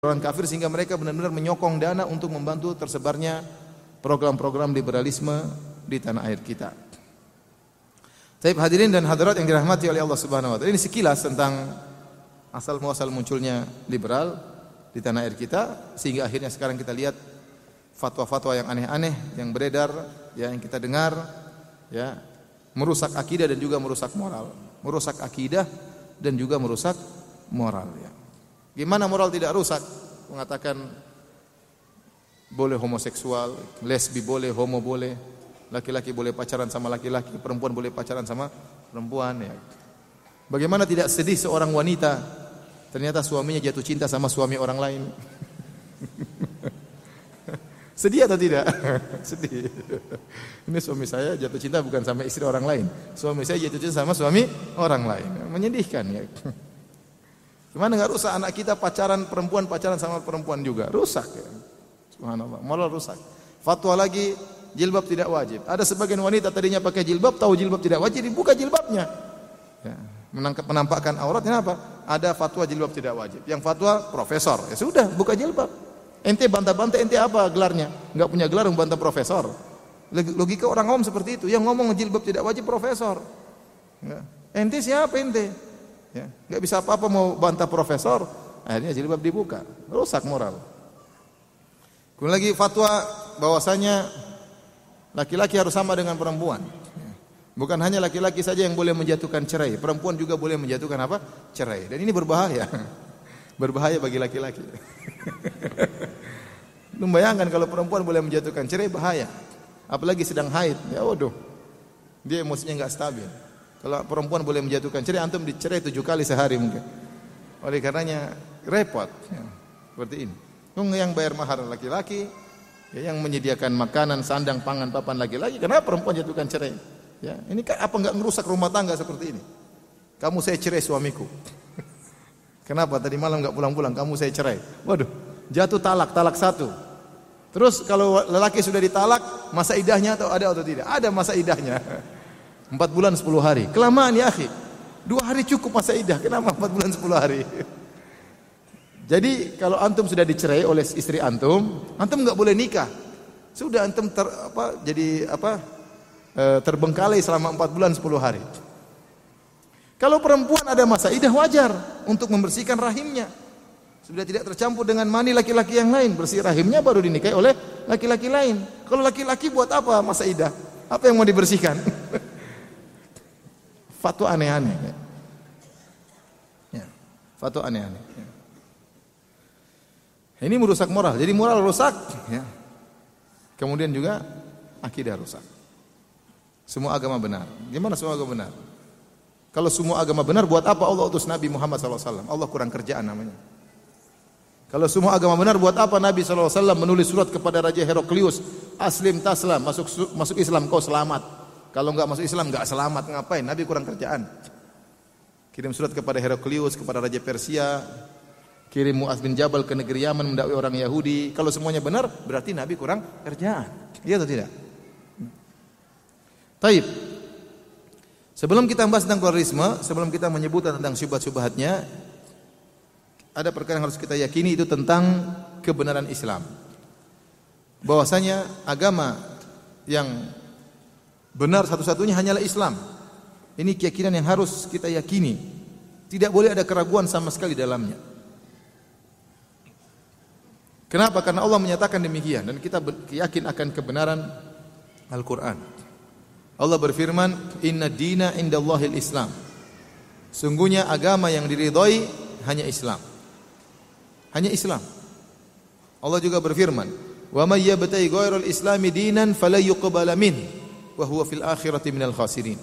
orang kafir sehingga mereka benar-benar menyokong dana untuk membantu tersebarnya program-program liberalisme di tanah air kita. Baik hadirin dan hadirat yang dirahmati oleh Allah Subhanahu wa taala. Ini sekilas tentang asal muasal munculnya liberal di tanah air kita sehingga akhirnya sekarang kita lihat fatwa-fatwa yang aneh-aneh yang beredar, ya, yang kita dengar, ya, merusak akidah dan juga merusak moral. Merusak akidah dan juga merusak moral, ya. Gimana moral tidak rusak? Mengatakan boleh homoseksual, lesbi boleh, homo boleh, laki-laki boleh pacaran sama laki-laki, perempuan boleh pacaran sama perempuan, ya. Bagaimana tidak sedih seorang wanita ternyata suaminya jatuh cinta sama suami orang lain? Sedih atau tidak? Sedih. Ini suami saya jatuh cinta bukan sama istri orang lain. Suami saya jatuh cinta sama suami orang lain. Menyedihkan, ya. Gimana enggak rusak anak kita pacaran perempuan sama perempuan juga? Rusak, ya. Subhanallah, moral rusak. Fatwa lagi jilbab tidak wajib. Ada sebagian wanita tadinya pakai jilbab, tahu jilbab tidak wajib, dibuka jilbabnya. Ya, menampakkan aurat, kenapa? Ada fatwa jilbab tidak wajib. Yang fatwa profesor, ya sudah, buka jilbab. Ente bantah-bantah, ente apa gelarnya? Enggak punya gelar membantah profesor. Logika orang awam seperti itu. Yang ngomong jilbab tidak wajib profesor. Ya. Ente siapa ente? Ya, enggak bisa apa-apa mau bantah profesor, akhirnya jilbab dibuka. Rusak moral. Kemudian lagi fatwa bahwasanya laki-laki harus sama dengan perempuan. Bukan hanya laki-laki saja yang boleh menjatuhkan cerai, perempuan juga boleh menjatuhkan apa? Cerai. Dan ini berbahaya. Berbahaya bagi laki-laki. Membayangkan kalau perempuan boleh menjatuhkan cerai, bahaya. Apalagi sedang haid, ya waduh. Dia emosinya enggak stabil. Kalau perempuan boleh menjatuhkan cerai, antum dicerai 7 kali sehari mungkin. Oleh karenanya repot, ya, seperti ini. Yang bayar mahar laki-laki, ya, yang menyediakan makanan, sandang, pangan, papan laki-laki. Kenapa perempuan jatuhkan cerai? Ya, ini apa enggak merusak rumah tangga seperti ini? Kamu saya cerai suamiku. Kenapa tadi malam enggak pulang-pulang? Kamu saya cerai. Waduh, jatuh talak 1. Terus kalau lelaki sudah ditalak, masa idahnya ada atau tidak? Ada masa idahnya. 4 bulan 10 hari. Kelamaan ya akhi. 2 hari cukup masa idah. Kenapa 4 bulan 10 hari? Jadi kalau antum sudah dicerai oleh istri antum enggak boleh nikah. Sudah antum terbengkalai selama 4 bulan 10 hari. Kalau perempuan ada masa idah wajar untuk membersihkan rahimnya. Sudah tidak tercampur dengan mani laki-laki yang lain, bersih rahimnya baru dinikahi oleh laki-laki lain. Kalau laki-laki buat apa masa idah? Apa yang mau dibersihkan? Fatwa aneh-aneh, ya. Ya, fatwa aneh-aneh, ya. Ini merusak moral. Jadi moral rusak, ya. Kemudian juga akidah rusak. Semua agama benar. Gimana semua agama benar? Kalau semua agama benar, buat apa Allah utus Nabi Muhammad SAW? Allah kurang kerjaan namanya. Kalau semua agama benar, buat apa Nabi SAW menulis surat kepada Raja Heraklius, aslim taslam, masuk Islam kau selamat. Kalau enggak masuk Islam enggak selamat, ngapain? Nabi kurang kerjaan. Kirim surat kepada Heraklius, kepada Raja Persia, kirim Mu'adz bin Jabal ke negeri Yaman mendakwai orang Yahudi. Kalau semuanya benar, berarti Nabi kurang kerjaan. Iya atau tidak? Taib. Sebelum kita membahas tentang pluralisme, sebelum kita menyebutkan tentang syubhat-syubhatnya, ada perkara yang harus kita yakini, itu tentang kebenaran Islam. Bahwasanya agama yang benar satu-satunya hanyalah Islam. Ini keyakinan yang harus kita yakini. Tidak boleh ada keraguan sama sekali dalamnya. Kenapa? Karena Allah menyatakan demikian dan kita yakin akan kebenaran Al-Quran. Allah berfirman, Inna dina indallahil Islam. Sungguhnya agama yang diridhai hanya Islam. Hanya Islam. Allah juga berfirman, Wa may yabtaghi ghairal islami dinan fala yuqbala minhu wa huwa fil akhirati minal khasirin.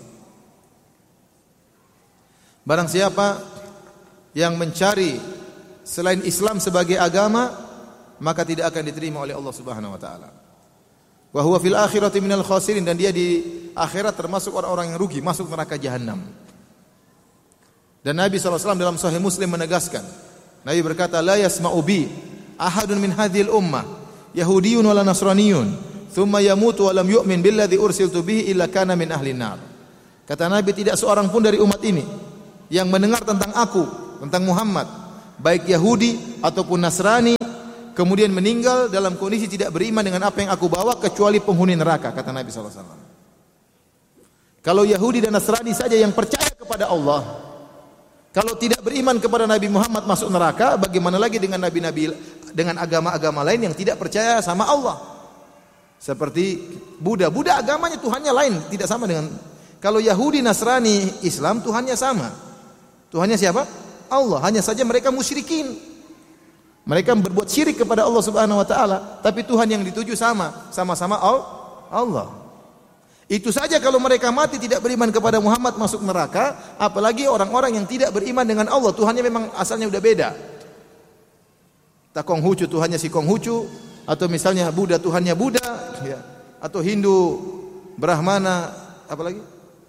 Barang siapa yang mencari selain Islam sebagai agama, maka tidak akan diterima oleh Allah Subhanahu wa taala. Wa huwa fil akhirati minal khasirin, dan dia di akhirat termasuk orang-orang yang rugi, masuk neraka jahanam. Dan Nabi SAW dalam Sahih Muslim menegaskan, Nabi berkata, la yasma'u bi ahadun min hadhil ummah yahudiyyun wala nasraniyyun thumma yamutu wa lam yu'min billadzi ursiltu bihi illa kana min ahlin nar. Kata Nabi, tidak seorang pun dari umat ini yang mendengar tentang aku, tentang Muhammad, baik Yahudi ataupun Nasrani, kemudian meninggal dalam kondisi tidak beriman dengan apa yang aku bawa kecuali penghuni neraka, kata Nabi SAW. Kalau Yahudi dan Nasrani saja yang percaya kepada Allah, kalau tidak beriman kepada Nabi Muhammad masuk neraka, bagaimana lagi dengan nabi-nabi, dengan agama-agama lain yang tidak percaya sama Allah? Seperti Buddha agamanya Tuhannya lain, tidak sama dengan. Kalau Yahudi, Nasrani, Islam Tuhannya sama. Tuhannya siapa? Allah. Hanya saja mereka musyrikin. Mereka berbuat syirik kepada Allah Subhanahu wa taala, tapi Tuhan yang dituju sama-sama Allah. Itu saja kalau mereka mati tidak beriman kepada Muhammad masuk neraka, apalagi orang-orang yang tidak beriman dengan Allah. Tuhannya memang asalnya udah beda. Tak Konghucu Tuhannya si Konghucu, atau misalnya Buddha Tuhannya Buddha, ya. Atau Hindu Brahmana, apa lagi?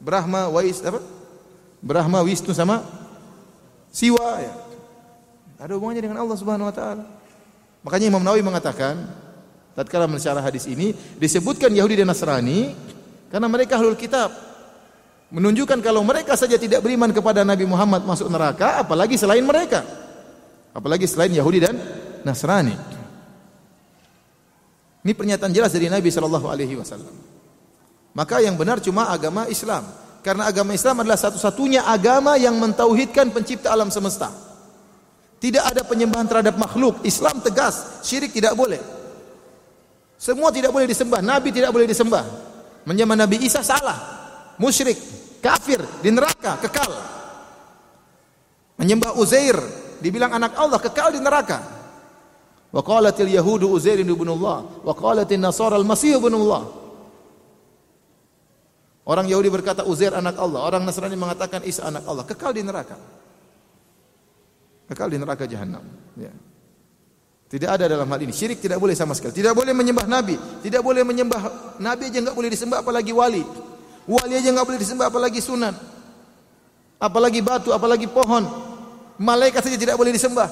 Brahma, Wisnu sama Siwa, ya. Ada hubungannya dengan Allah Subhanahu wa taala. Makanya Imam Nawawi mengatakan, tatkala mensyarah hadis ini, disebutkan Yahudi dan Nasrani karena mereka ahlul kitab. Menunjukkan kalau mereka saja tidak beriman kepada Nabi Muhammad masuk neraka, apalagi selain mereka. Apalagi selain Yahudi dan Nasrani. Ini pernyataan jelas dari Nabi sallallahu alaihi wasallam. Maka yang benar cuma agama Islam. Karena agama Islam adalah satu-satunya agama yang mentauhidkan pencipta alam semesta. Tidak ada penyembahan terhadap makhluk. Islam tegas, syirik tidak boleh. Semua tidak boleh disembah, Nabi tidak boleh disembah. Menyembah Nabi Isa salah, musyrik, kafir, di neraka, kekal. Menyembah Uzair, dibilang anak Allah, kekal di neraka. Wa qalatil yahudu Uzair ibnullah, wa qalatin nasara al-masih ibnullah. Orang Yahudi berkata Uzair anak Allah, orang Nasrani mengatakan Isa anak Allah, kekal di neraka. Kekal di neraka jahanam. Ya. Tidak ada dalam hal ini. Syirik tidak boleh sama sekali. Tidak boleh menyembah Nabi. Tidak boleh menyembah Nabi aja enggak boleh disembah, apalagi wali. Wali aja enggak boleh disembah, apalagi sunan. Apalagi batu, apalagi pohon. Malaikat saja tidak boleh disembah.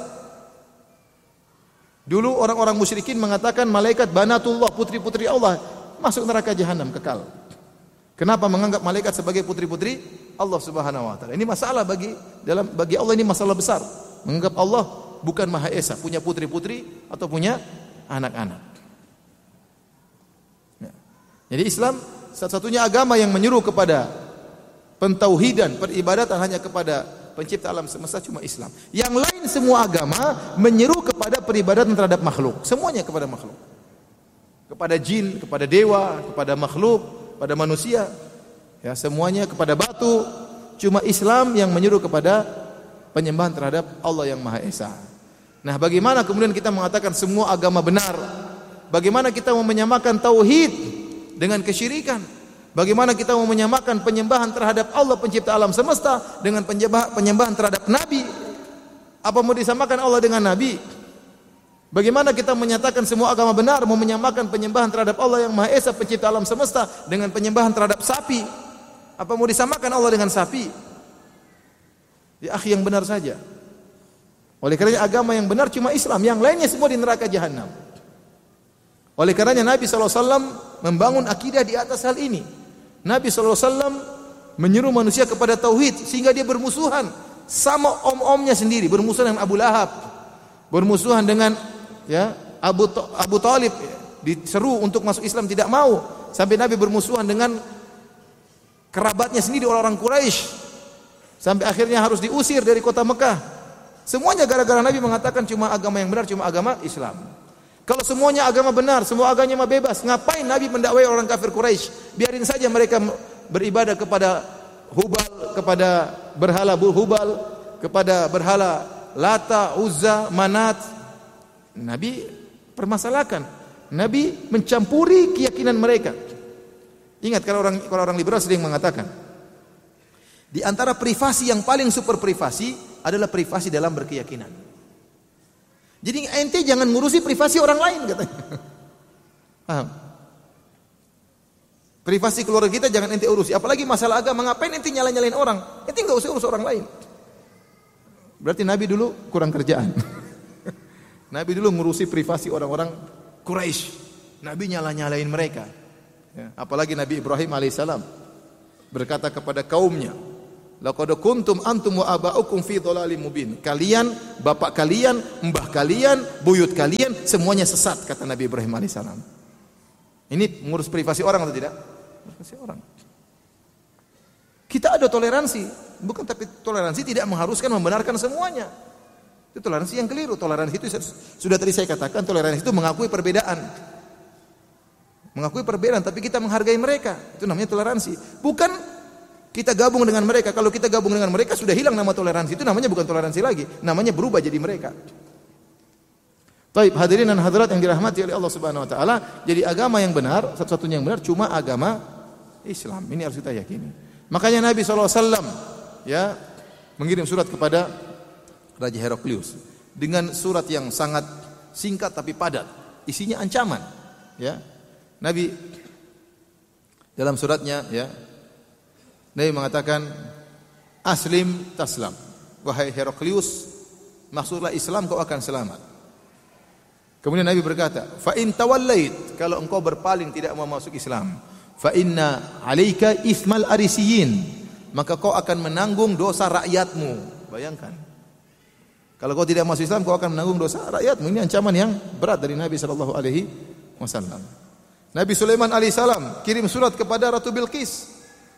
Dulu orang-orang musyrikin mengatakan malaikat banatullah, putri-putri Allah, masuk neraka jahanam kekal. Kenapa menganggap malaikat sebagai putri-putri Allah Subhanahu wa taala? Ini masalah bagi Allah, ini masalah besar. Menganggap Allah bukan Maha Esa, punya putri-putri atau punya anak-anak. Ya. Jadi Islam satu-satunya agama yang menyeru kepada pentauhidan, peribadatan hanya kepada pencipta alam semesta cuma Islam. Yang lain semua agama menyeru kepada peribadatan terhadap makhluk. Semuanya kepada makhluk. Kepada jin, kepada dewa, kepada makhluk, pada manusia. Ya, semuanya kepada batu. Cuma Islam yang menyeru kepada penyembahan terhadap Allah yang Maha Esa. Nah, bagaimana kemudian kita mengatakan semua agama benar? Bagaimana kita mau menyamakan tauhid dengan kesyirikan? Bagaimana kita mau menyamakan penyembahan terhadap Allah pencipta alam semesta dengan penyembahan terhadap Nabi? Apa mau disamakan Allah dengan Nabi? Bagaimana kita menyatakan semua agama benar, mau menyamakan penyembahan terhadap Allah yang Maha Esa pencipta alam semesta dengan penyembahan terhadap sapi? Apa mau disamakan Allah dengan sapi? Ya akhi, yang benar saja. Oleh karenanya agama yang benar cuma Islam, yang lainnya semua di neraka jahanam. Oleh karenanya Nabi SAW membangun akidah di atas hal ini. Nabi SAW menyeru manusia kepada tauhid sehingga dia bermusuhan sama om-omnya sendiri, bermusuhan dengan Abu Lahab, bermusuhan dengan Abu Talib, diseru untuk masuk Islam tidak mau, sampai Nabi bermusuhan dengan kerabatnya sendiri orang-orang Quraisy. Sampai akhirnya harus diusir dari kota Mekah. Semuanya gara-gara Nabi mengatakan cuma agama yang benar, cuma agama Islam. Kalau semuanya agama benar, semua agamanya bebas, ngapain Nabi mendakwai orang kafir Quraisy? Biarin saja mereka beribadah kepada Hubal, kepada berhala Hubal, kepada berhala Lata, Uzza, Manat. Nabi permasalahkan. Nabi mencampuri keyakinan mereka. Ingat kalau orang liberal sering mengatakan, di antara privasi yang paling super privasi adalah privasi dalam berkeyakinan. Jadi ente jangan ngurusi privasi orang lain katanya. Paham? Privasi keluarga kita jangan ente urusi. Apalagi masalah agama, ngapain ente nyalain orang? Ente enggak usah urus orang lain. Berarti Nabi dulu kurang kerjaan. Nabi dulu ngurusi privasi orang-orang Quraisy. Nabi nyalain mereka. Ya, apalagi Nabi Ibrahim alaihissalam berkata kepada kaumnya, Laqad kuntum antum wa aba'ukum fi dhalalim mubin. Kalian, bapak kalian, mbah kalian, buyut kalian semuanya sesat kata Nabi Ibrahim alaihissalam. Ini mengurus privasi orang atau tidak? Privasi orang. Kita ada toleransi, bukan, tapi toleransi tidak mengharuskan membenarkan semuanya. Itu toleransi yang keliru. Toleransi itu sudah tadi saya katakan, toleransi itu mengakui perbedaan. Mengakui perbedaan tapi kita menghargai mereka. Itu namanya toleransi. Bukan kita gabung dengan mereka. Kalau kita gabung dengan mereka sudah hilang nama toleransi. Itu namanya bukan toleransi lagi. Namanya berubah jadi mereka. Baik, hadirin dan hadirat yang dirahmati oleh Allah Subhanahu wa taala, jadi agama yang benar, satu-satunya yang benar cuma agama Islam. Ini harus kita yakini. Makanya Nabi SAW ya mengirim surat kepada Raja Heraklius dengan surat yang sangat singkat tapi padat. Isinya ancaman, ya. Nabi dalam suratnya ya Nabi mengatakan, aslim taslam. Wahai Heraklius, masuklah Islam kau akan selamat. Kemudian Nabi berkata, fa in tawallait, kalau engkau berpaling tidak mau masuk Islam, fa inna 'alaika itsmal arisiyin, maka kau akan menanggung dosa rakyatmu. Bayangkan. Kalau kau tidak masuk Islam, kau akan menanggung dosa rakyatmu. Ini ancaman yang berat dari Nabi sallallahu alaihi wasallam. Nabi Sulaiman alaihissalam kirim surat kepada Ratu Bilqis.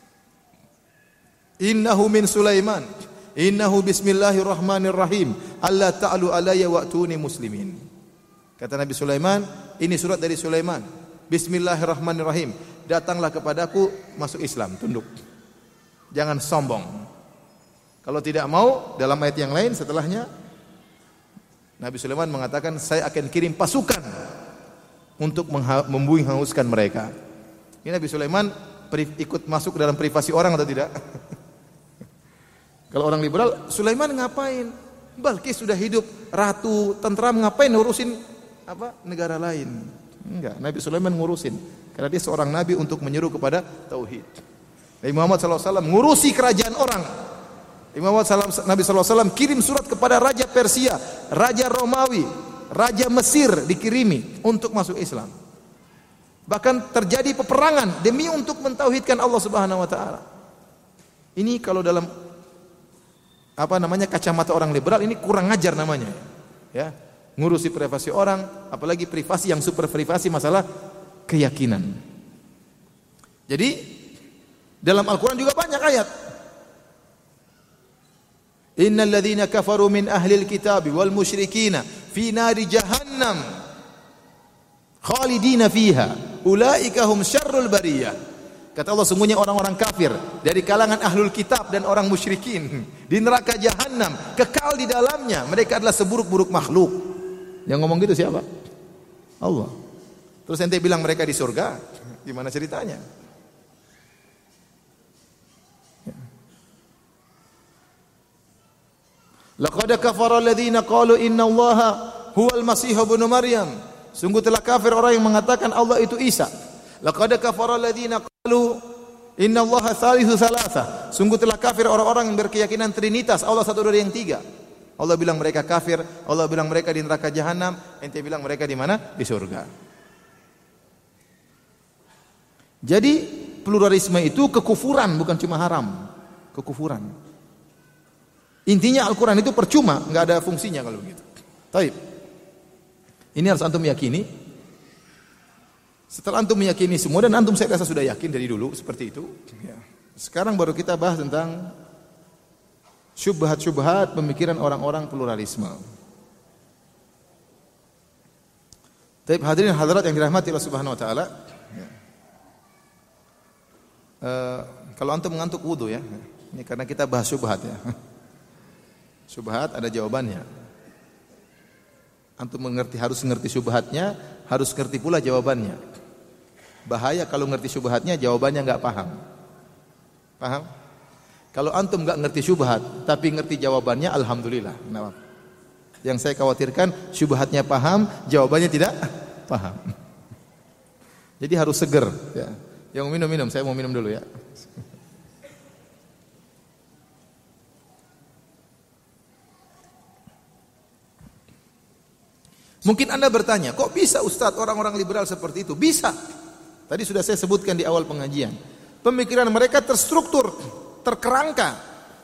Innahu min Sulaiman, innahu bismillahirrahmanirrahim, alla ta'lu alayya wa'tuni muslimin. Kata Nabi Sulaiman, ini surat dari Sulaiman. Bismillahirrahmanirrahim. Datanglah kepadaku, masuk Islam, tunduk. Jangan sombong. Kalau tidak mau, dalam ayat yang lain setelahnya Nabi Sulaiman mengatakan, saya akan kirim pasukan untuk membuing hanguskan mereka. Ini Nabi Sulaiman ikut masuk dalam privasi orang atau tidak? Kalau orang liberal, Sulaiman ngapain? Balqis sudah hidup ratu, tentram, ngapain ngurusin negara lain? Enggak, Nabi Sulaiman ngurusin karena dia seorang nabi untuk menyeru kepada tauhid. Nabi Muhammad SAW ngurusi kerajaan orang. Nabi SAW kirim surat kepada Raja Persia, Raja Romawi, Raja Mesir dikirimi untuk masuk Islam. Bahkan terjadi peperangan demi untuk mentauhidkan Allah Subhanahu wa taala. Ini kalau dalam kacamata orang liberal ini kurang ajar namanya. Ya, ngurusi privasi orang, apalagi privasi yang super privasi masalah keyakinan. Jadi dalam Al-Qur'an juga banyak ayat. Innal ladzina kafaru min ahlil kitabi wal musyrikina fi nari jahannam khalidina fiha ulaika hum syarrul bariyah. Kata Allah, sungguhnya orang-orang kafir dari kalangan ahlul kitab dan orang musyrikin di neraka jahanam kekal di dalamnya. Mereka adalah seburuk-buruk makhluk. Yang ngomong gitu siapa? Allah. Terus ente bilang mereka di surga? Gimana ceritanya? Laqad kafara alladziina qalu innallaha huwal masih ibnu Maryam. Sungguh telah kafir orang yang mengatakan Allah itu Isa. Laqad kafara alladziina qalu innallaha thalithu thalatha. Sungguh telah kafir orang-orang yang berkeyakinan trinitas, Allah satu dari yang tiga. Allah bilang mereka kafir, Allah bilang mereka di neraka jahanam, ente bilang mereka di mana? Di surga. Jadi pluralisme itu kekufuran, bukan cuma haram. Kekufuran. Intinya Al-Quran itu percuma, nggak ada fungsinya kalau begitu. Taib. Ini harus antum yakini. Setelah antum meyakini semua, dan antum saya rasa sudah yakin dari dulu seperti itu. Ya. Sekarang baru kita bahas tentang syubhat-syubhat pemikiran orang-orang pluralisme. Taib, hadirin hadirat yang dirahmati Allah Subhanahu Wa Taala. Ya. Kalau antum mengantuk wudu ya. Ini karena kita bahas syubhat ya. Syubhat ada jawabannya. Antum harus mengerti syubhatnya, harus ngerti pula jawabannya. Bahaya kalau ngerti syubhatnya, jawabannya enggak paham. Paham? Kalau antum enggak ngerti syubhat, tapi ngerti jawabannya, alhamdulillah. Kenapa? Yang saya khawatirkan syubhatnya paham, jawabannya tidak paham. Jadi harus seger. Ya. Yang mau minum, saya mau minum dulu ya. Mungkin Anda bertanya, kok bisa Ustaz orang-orang liberal seperti itu? Bisa. Tadi sudah saya sebutkan di awal pengajian. Pemikiran mereka terstruktur, terkerangka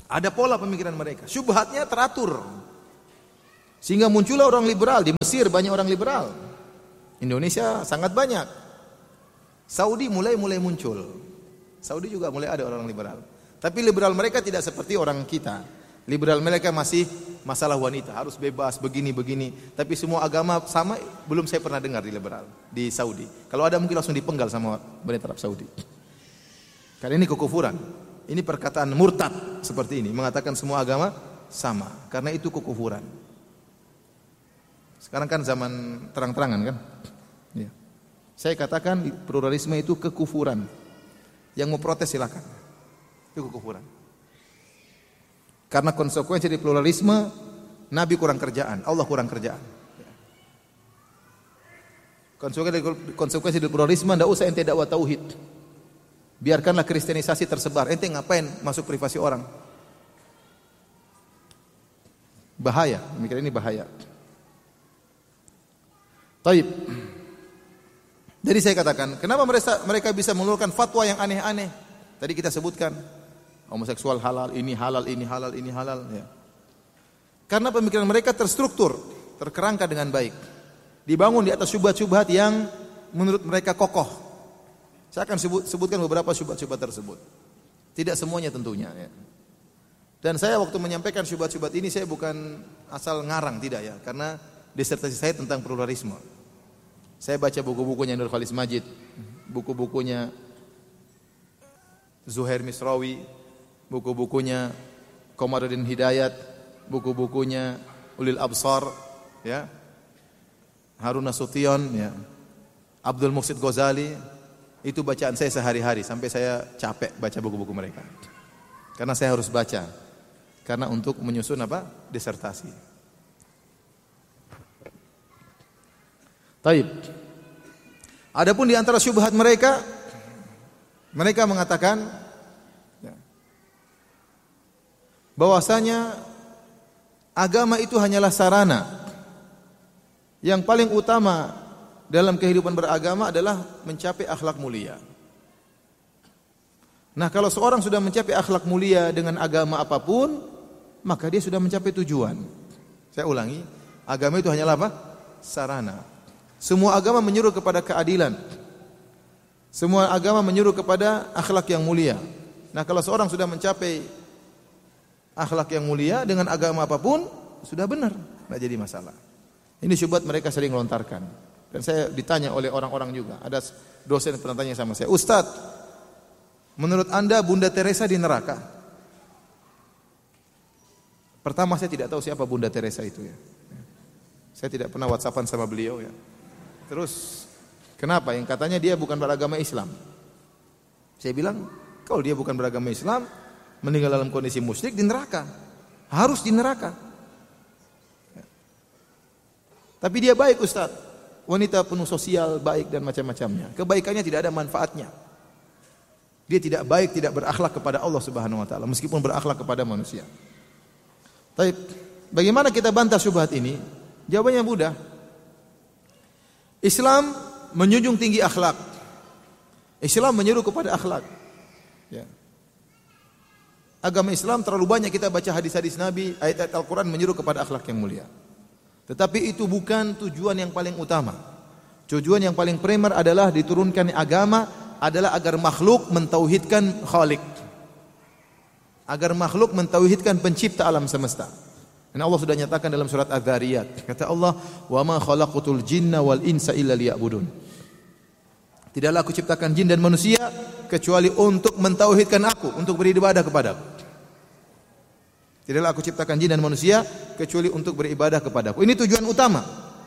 Ada pola pemikiran mereka. Syubhatnya teratur. Sehingga muncullah orang liberal. Di Mesir banyak orang liberal. Indonesia sangat banyak. Saudi mulai muncul. Saudi juga mulai ada orang liberal. Tapi liberal mereka tidak seperti orang kita. Liberal mereka masih masalah wanita, harus bebas begini. Tapi semua agama sama, belum saya pernah dengar di liberal di Saudi. Kalau ada mungkin langsung dipenggal sama pemerintah Arab Saudi. Karena ini kekufuran. Ini perkataan murtad seperti ini, mengatakan semua agama sama. Karena itu kekufuran. Sekarang kan zaman terang-terangan kan? Ya. Saya katakan pluralisme itu kekufuran. Yang mau protes silakan. Itu kekufuran. Karena konsekuensi dari pluralisme, Nabi kurang kerjaan, Allah kurang kerjaan. Konsekuensi dari pluralisme, tidak usah ente dakwah tauhid. Biarkanlah kristenisasi tersebar. Ente ngapain masuk privasi orang? Bahaya, mikir ini bahaya. Taib. Jadi saya katakan, kenapa mereka bisa mengeluarkan fatwa yang aneh-aneh? Tadi kita sebutkan, homoseksual halal, ini halal, ini halal, ini halal. Ya. Karena pemikiran mereka terstruktur, terkerangka dengan baik. Dibangun di atas syubhat-syubhat yang menurut mereka kokoh. Saya akan sebutkan beberapa syubhat-syubhat tersebut. Tidak semuanya tentunya. Ya. Dan saya waktu menyampaikan syubhat-syubhat ini, saya bukan asal ngarang, tidak ya. Karena disertasi saya tentang pluralisme. Saya baca buku-bukunya Nur Khalis Majid, buku-bukunya Zuhair Misrawi, buku-bukunya Komarudin Hidayat, buku-bukunya Ulil Absar, ya, Harun Nasution, ya, Abdul Muhsin Ghazali. Itu bacaan saya sehari-hari sampai saya capek baca buku-buku mereka. Karena saya harus baca. Karena untuk menyusun apa? Disertasi. Taib. Adapun di antara syubhat mereka mengatakan bahwasanya agama itu hanyalah sarana. Yang paling utama dalam kehidupan beragama adalah mencapai akhlak mulia. Nah, kalau seorang sudah mencapai akhlak mulia dengan agama apapun, maka dia sudah mencapai tujuan. Saya ulangi, agama itu hanyalah apa? Sarana. Semua agama menyuruh kepada keadilan. Semua agama menyuruh kepada akhlak yang mulia. Nah, kalau seorang sudah mencapai akhlak yang mulia dengan agama apapun, sudah benar, tidak jadi masalah. Ini syubhat mereka sering lontarkan. Dan saya ditanya oleh orang-orang juga. Ada dosen yang pernah tanya sama saya, Ustaz, menurut Anda Bunda Teresa di neraka? Pertama saya tidak tahu siapa Bunda Teresa itu ya. Saya tidak pernah WhatsAppan sama beliau ya. Terus kenapa? Yang katanya dia bukan beragama Islam. Saya bilang, kalau dia bukan beragama Islam, meninggal dalam kondisi musyrik di neraka. Harus di neraka. Tapi dia baik Ustaz. Wanita penuh sosial, baik dan macam-macamnya. Kebaikannya tidak ada manfaatnya. Dia tidak baik, tidak berakhlak kepada Allah Subhanahu wa taala, meskipun berakhlak kepada manusia. Tapi bagaimana kita bantah syubhat ini? Jawabannya mudah. Islam menjunjung tinggi akhlak. Islam menyuruh kepada akhlak. Ya. Agama Islam terlalu banyak kita baca hadis-hadis Nabi, ayat-ayat Al-Quran menyuruh kepada akhlak yang mulia. Tetapi itu bukan tujuan yang paling utama. Tujuan yang paling primer adalah diturunkan agama adalah agar makhluk mentauhidkan Khalik. Agar makhluk mentauhidkan pencipta alam semesta. Dan Allah sudah nyatakan dalam surat Az-Zariyat. Kata Allah, "Wa ma khalaqatul jinna wal insa illa liya'budun." Tidaklah aku ciptakan jin dan manusia kecuali untuk mentauhidkan aku, untuk beribadah kepadaku. Tidaklah aku ciptakan jin dan manusia kecuali untuk beribadah kepadaku. Ini tujuan utama.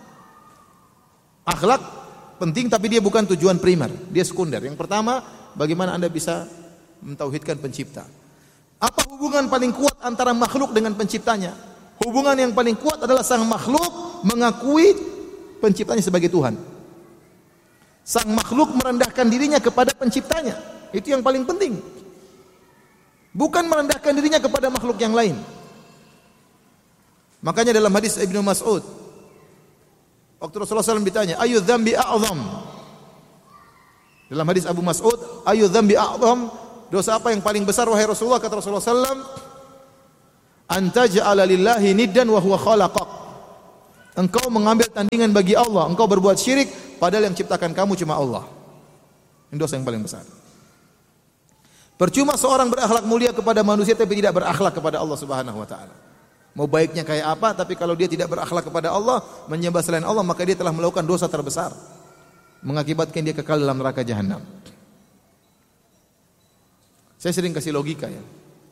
Akhlak penting tapi dia bukan tujuan primer, dia sekunder. Yang pertama, bagaimana Anda bisa mentauhidkan pencipta. Apa hubungan paling kuat antara makhluk dengan penciptanya? Hubungan yang paling kuat adalah sang makhluk mengakui penciptanya sebagai Tuhan. Sang makhluk merendahkan dirinya kepada penciptanya. Itu yang paling penting. Bukan merendahkan dirinya kepada makhluk yang lain. Makanya dalam hadis Ibnu Mas'ud, waktu Rasulullah SAW ditanya, "Ayu dzambi a'zam?" Dalam hadis Abu Mas'ud, "Ayu dzambi a'zam?" Dosa apa yang paling besar wahai Rasulullah? Kata Rasulullah SAW, anta ja'ala lillahi niddan wa huwa khalaqak. Engkau mengambil tandingan bagi Allah, engkau berbuat syirik padahal yang ciptakan kamu cuma Allah. Ini dosa yang paling besar. Percuma seorang berakhlak mulia kepada manusia tapi tidak berakhlak kepada Allah Subhanahu wa taala. Mau baiknya kayak apa, tapi kalau dia tidak berakhlak kepada Allah, menyembah selain Allah, maka dia telah melakukan dosa terbesar, mengakibatkan dia kekal dalam neraka jahanam. Saya sering kasih logika ya.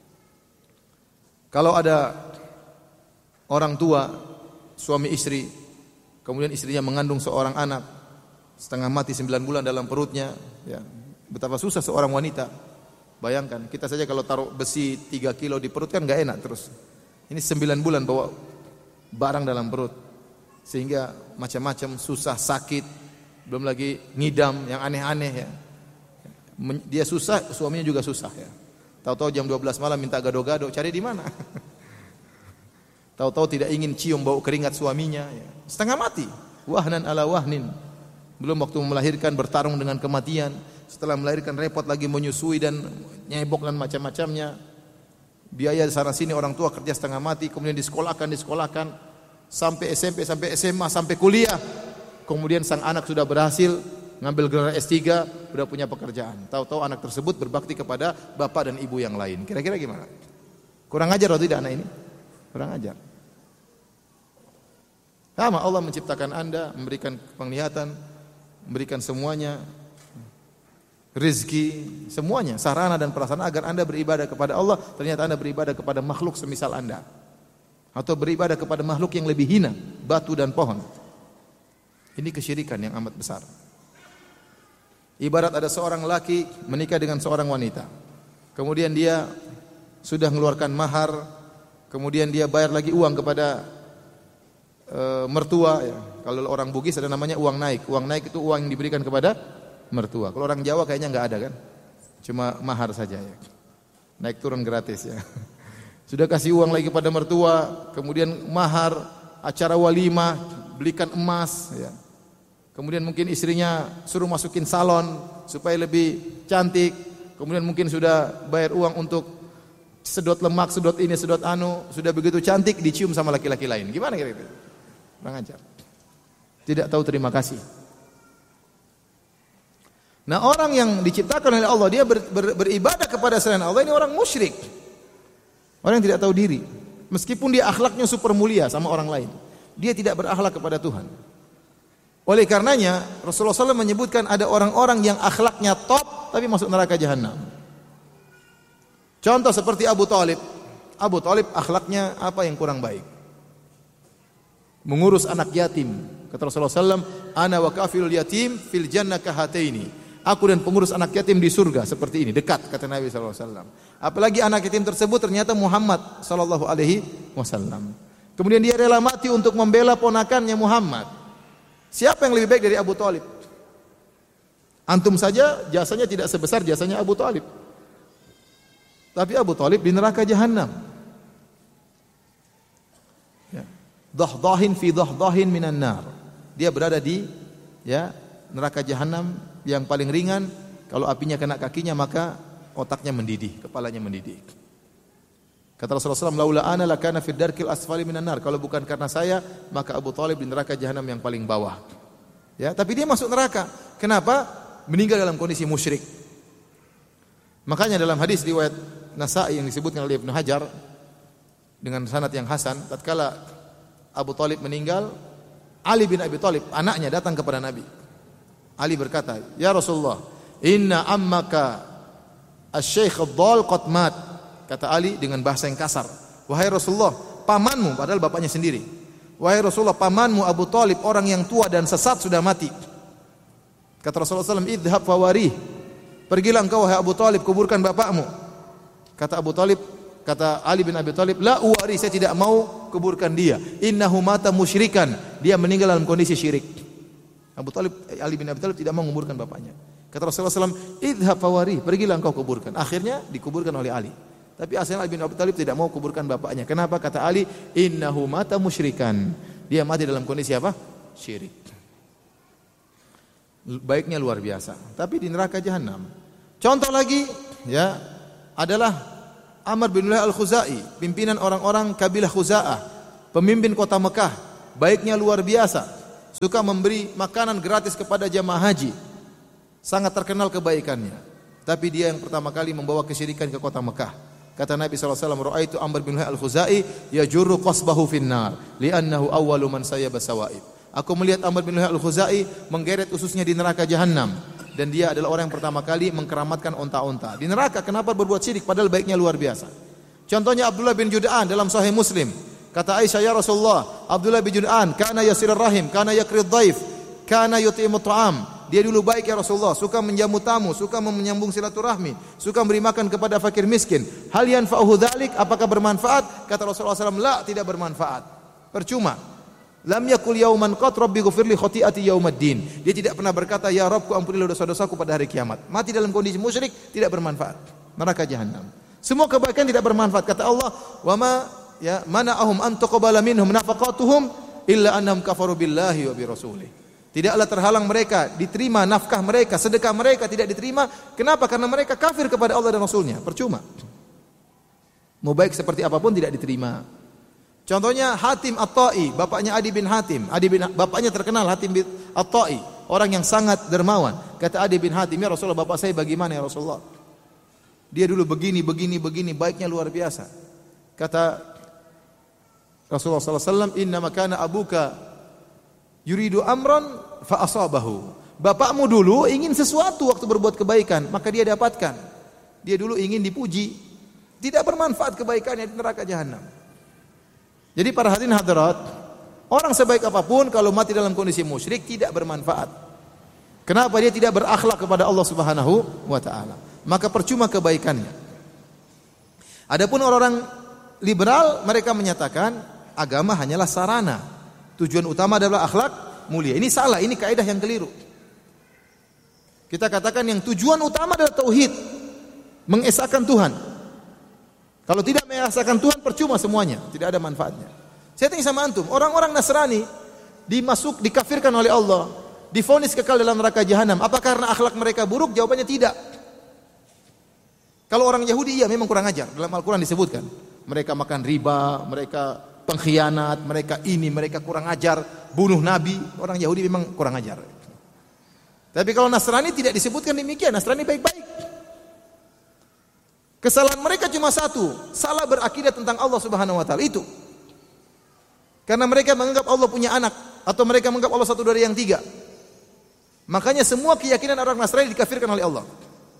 Kalau ada orang tua, suami istri, kemudian istrinya mengandung seorang anak, setengah mati 9 bulan dalam perutnya, ya, betapa susah seorang wanita. Bayangkan, kita saja kalau taruh besi 3 kilo di perut kan gak enak terus. Ini 9 bulan bawa barang dalam perut. Sehingga macam-macam, susah, sakit, belum lagi ngidam yang aneh-aneh ya. Dia susah, suaminya juga susah ya. Tahu-tahu jam 12 malam minta gado-gado, cari di mana? Tahu-tahu tidak ingin cium bau keringat suaminya ya. Setengah mati, wahnan ala wahnin. Belum waktu melahirkan bertarung dengan kematian. Setelah melahirkan repot lagi menyusui dan nyebok dan macam-macamnya. Biaya sana sini orang tua kerja setengah mati, kemudian disekolahkan sampai SMP, sampai SMA, sampai kuliah. Kemudian sang anak sudah berhasil ngambil gelar S3, sudah punya pekerjaan. Tahu-tahu anak tersebut berbakti kepada bapak dan ibu yang lain. Kira-kira gimana? Kurang ajar atau tidak anak ini? Kurang ajar. Sama Allah menciptakan Anda, memberikan penglihatan, memberikan semuanya, rezeki, semuanya, sarana dan prasarana agar Anda beribadah kepada Allah. Ternyata Anda beribadah kepada makhluk semisal Anda, atau beribadah kepada makhluk yang lebih hina, batu dan pohon. Ini kesyirikan yang amat besar. Ibarat ada seorang laki menikah dengan seorang wanita, kemudian dia sudah mengeluarkan mahar, kemudian dia bayar lagi uang kepada mertua ya. Kalau orang Bugis ada namanya uang naik. Uang naik itu uang yang diberikan kepada mertua. Kalau orang Jawa kayaknya enggak ada kan? Cuma mahar saja ya. Naik turun gratis ya. Sudah kasih uang lagi pada mertua, kemudian mahar, acara walimah, belikan emas ya. Kemudian mungkin istrinya suruh masukin salon supaya lebih cantik. Kemudian mungkin sudah bayar uang untuk sedot lemak, sedot ini, sedot anu, sudah begitu cantik dicium sama laki-laki lain. Gimana kira-kira? Kurang ajar. Tidak tahu terima kasih. Nah, orang yang diciptakan oleh Allah, dia beribadah kepada selain Allah, ini orang musyrik. Orang yang tidak tahu diri. Meskipun dia akhlaknya super mulia sama orang lain, dia tidak berakhlak kepada Tuhan. Oleh karenanya Rasulullah SAW menyebutkan ada orang-orang yang akhlaknya top tapi masuk neraka jahanam. Contoh seperti Abu Talib. Abu Talib akhlaknya apa yang kurang baik? Mengurus anak yatim. Kata Rasulullah SAW, ana wa kafilul yatim fil jannah kahataini. Aku dan pengurus anak yatim di surga seperti ini, dekat, kata Nabi SAW. Apalagi anak yatim tersebut ternyata Muhammad SAW. Kemudian dia rela mati untuk membela ponakannya Muhammad. Siapa yang lebih baik dari Abu Talib? Antum saja jasanya tidak sebesar jasanya Abu Talib. Tapi Abu Talib di neraka jahanam. Ya. Dahdahin fi dahdahin minan nar. Dia berada di neraka jahanam yang paling ringan. Kalau apinya kena kakinya maka otaknya mendidih, kepalanya mendidih. Kata Rasulullah SAW, laula ana lakana fid darkil asfali minan nar. Kalau bukan karena saya, maka Abu Talib di neraka jahanam yang paling bawah. Ya, tapi dia masuk neraka. Kenapa? Meninggal dalam kondisi musyrik. Makanya dalam hadis riwayat Nasa'i yang disebutkan oleh Ibnu Hajar dengan sanad yang hasan, tatkala Abu Talib meninggal, Ali bin Abi Talib, anaknya datang kepada Nabi. Ali berkata, "Ya Rasulullah, inna ammaka asy-syaikh ad-dhal qad mat." Kata Ali dengan bahasa yang kasar, "Wahai Rasulullah, pamanmu," padahal bapaknya sendiri. "Wahai Rasulullah, pamanmu Abu Talib orang yang tua dan sesat sudah mati." Kata Rasulullah SAW, "Idhhab fawarih." Pergilah engkau wahai Abu Talib, kuburkan bapakmu. Kata Abu Talib, kata Ali bin Abi Talib, "La uwari, saya tidak mau kuburkan dia. Innahu mata musyrikan." Dia meninggal dalam kondisi syirik. Ali bin Abi Talib tidak mau menguburkan bapaknya. Kata Rasulullah SAW, "Idhhab fawarih." Pergilah engkau kuburkan. Akhirnya dikuburkan oleh Ali. Tapi asalnya Ali bin Abi Talib tidak mau kuburkan bapaknya. Kenapa? Kata Ali, "Innahu mata musyrikan." Dia mati dalam kondisi apa? Syirik. Baiknya luar biasa. Tapi di neraka jahanam. Contoh lagi adalah Amr bin Luhai al-Khuzai, pimpinan orang-orang kabilah Khuza'ah, pemimpin kota Mekah, baiknya luar biasa, suka memberi makanan gratis kepada jamaah haji. Sangat terkenal kebaikannya. Tapi dia yang pertama kali membawa kesyirikan ke kota Mekah. Kata Nabi SAW, "Ra'aitu Amr bin Luhai al-Khuzai yajurru qasbahu finnar, li'annahu awwalu man sayyaba sawaib." Aku melihat Amr bin Luhai al-Khuzai menggeret ususnya di neraka jahanam, dan dia adalah orang yang pertama kali mengkeramatkan onta-onta di neraka. Kenapa berbuat syirik padahal baiknya luar biasa? Contohnya Abdullah bin Jud'an dalam Sahih Muslim. Kata Aisyah, "Ya Rasulullah, Abdullah bin Jud'an kana yasirur rahim, kana yakrid dhaif, kana yuti'imut ta'am." Dia dulu baik ya Rasulullah, suka menjamu tamu, suka menyambung silaturahmi, suka memberi makan kepada fakir miskin. Hal yanfa'uhu dzalik? Apakah bermanfaat? Kata Rasulullah SAW, "La, tidak bermanfaat. Percuma. Lam yakul yauman qat rabbi ghfirli khati'ati yaumaddin." Dia tidak pernah berkata, "Ya Rabbku, ampunilah dosa-dosaku pada hari kiamat." Mati dalam kondisi musyrik tidak bermanfaat. Neraka jahanam. Semua kebaikan tidak bermanfaat. Kata Allah, "Wa ma ya mana'ahum an tuqbala minhum nafaqatuhum illa annahum kafaru billahi wa bi rasulih." Tidaklah terhalang mereka diterima nafkah mereka, sedekah mereka tidak diterima. Kenapa? Karena mereka kafir kepada Allah dan Rasulnya. Percuma. Mau baik seperti apapun tidak diterima. Contohnya Hatim At-Tai, bapaknya Adi bin Hatim. Bapaknya terkenal Hatim bin At-Tai, orang yang sangat dermawan. Kata Adi bin Hatim, "Ya Rasulullah, bapak saya bagaimana ya Rasulullah? Dia dulu begini, baiknya luar biasa." Kata Rasulullah SAW, "Inna makana abuka yuridu amran fa asabahu." Bapakmu dulu ingin sesuatu waktu berbuat kebaikan, maka dia dapatkan. Dia dulu ingin dipuji, tidak bermanfaat kebaikannya di neraka jahanam. Jadi para hadirin hadirat, orang sebaik apapun kalau mati dalam kondisi musyrik tidak bermanfaat. Kenapa? Dia tidak berakhlak kepada Allah Subhanahu wa taala. Maka percuma kebaikannya. Adapun orang liberal, mereka menyatakan agama hanyalah sarana. Tujuan utama adalah akhlak mulia. Ini salah, ini kaidah yang keliru. Kita katakan yang tujuan utama adalah tauhid, mengesahkan Tuhan. Kalau tidak mengesahkan Tuhan, percuma semuanya, tidak ada manfaatnya. Saya tanya sama antum, orang-orang Nasrani dikafirkan oleh Allah, divonis kekal dalam neraka jahanam. Apa karena akhlak mereka buruk? Jawabannya tidak. Kalau orang Yahudi, iya memang kurang ajar. Dalam Al-Quran disebutkan, mereka makan riba, mereka pengkhianat, mereka kurang ajar, bunuh Nabi. Orang Yahudi memang kurang ajar. Tapi kalau Nasrani tidak disebutkan demikian, Nasrani baik-baik. Kesalahan mereka cuma satu, salah berakidah tentang Allah Subhanahu wa taala itu. Karena mereka menganggap Allah punya anak, atau mereka menganggap Allah satu dari yang tiga. Makanya semua keyakinan orang Nasrani dikafirkan oleh Allah.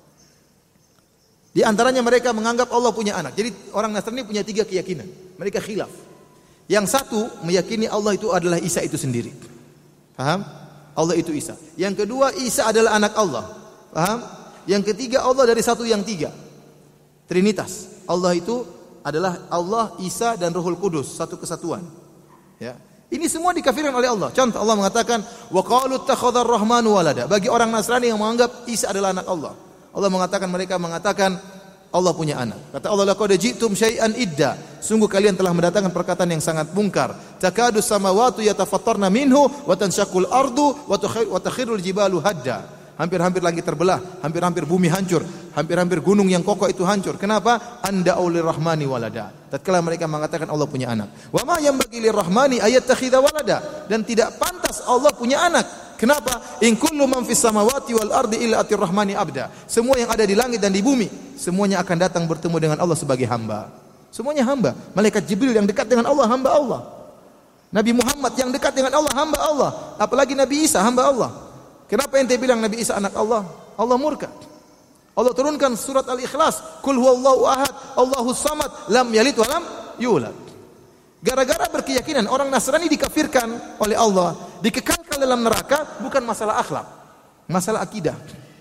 Di antaranya mereka menganggap Allah punya anak. Jadi orang Nasrani punya tiga keyakinan. Mereka khilaf. Yang satu meyakini Allah itu adalah Isa itu sendiri. Paham? Allah itu Isa. Yang kedua, Isa adalah anak Allah. Paham? Yang ketiga, Allah dari satu yang tiga. Trinitas. Allah itu adalah Allah, Isa dan Ruhul Kudus, satu kesatuan. Ya. Ini semua dikafirkan oleh Allah. Contoh, Allah mengatakan, "Wa qalu ittakhadhar rahmanu walada." Bagi orang Nasrani yang menganggap Isa adalah anak Allah, Allah mengatakan, mereka mengatakan Allah punya anak. Kata Allah, "Laqad ji'tum syai'an idda." Sungguh kalian telah mendatangkan perkataan yang sangat mungkar. "Takadu samawati yatafattarna minhu wa tanshaqqul ardu wa takhirul jibalu hadda." Hampir-hampir langit terbelah, hampir-hampir bumi hancur, hampir-hampir gunung yang kokoh itu hancur. Kenapa? Anda aulir rahmani walada. Tatkala mereka mengatakan Allah punya anak. Wa ma yanbaghi lirrahmani ayattakhidha walada. Dan tidak pantas Allah punya anak. Kenapa? In kullu man fis samawati wal ardi illa atir rahmani abda. Semua yang ada di langit dan di bumi, semuanya akan datang bertemu dengan Allah sebagai hamba. Semuanya hamba. Malaikat Jibril yang dekat dengan Allah, hamba Allah. Nabi Muhammad yang dekat dengan Allah, hamba Allah. Apalagi Nabi Isa, hamba Allah. Kenapa ente bilang Nabi Isa anak Allah? Allah murka. Allah turunkan surat Al-Ikhlas, "Qul huwallahu ahad, Allahus samad, lam yalid wa lam yulad." Gara-gara berkeyakinan orang Nasrani dikafirkan oleh Allah, dikekalkan dalam neraka, bukan masalah akhlak, masalah akidah.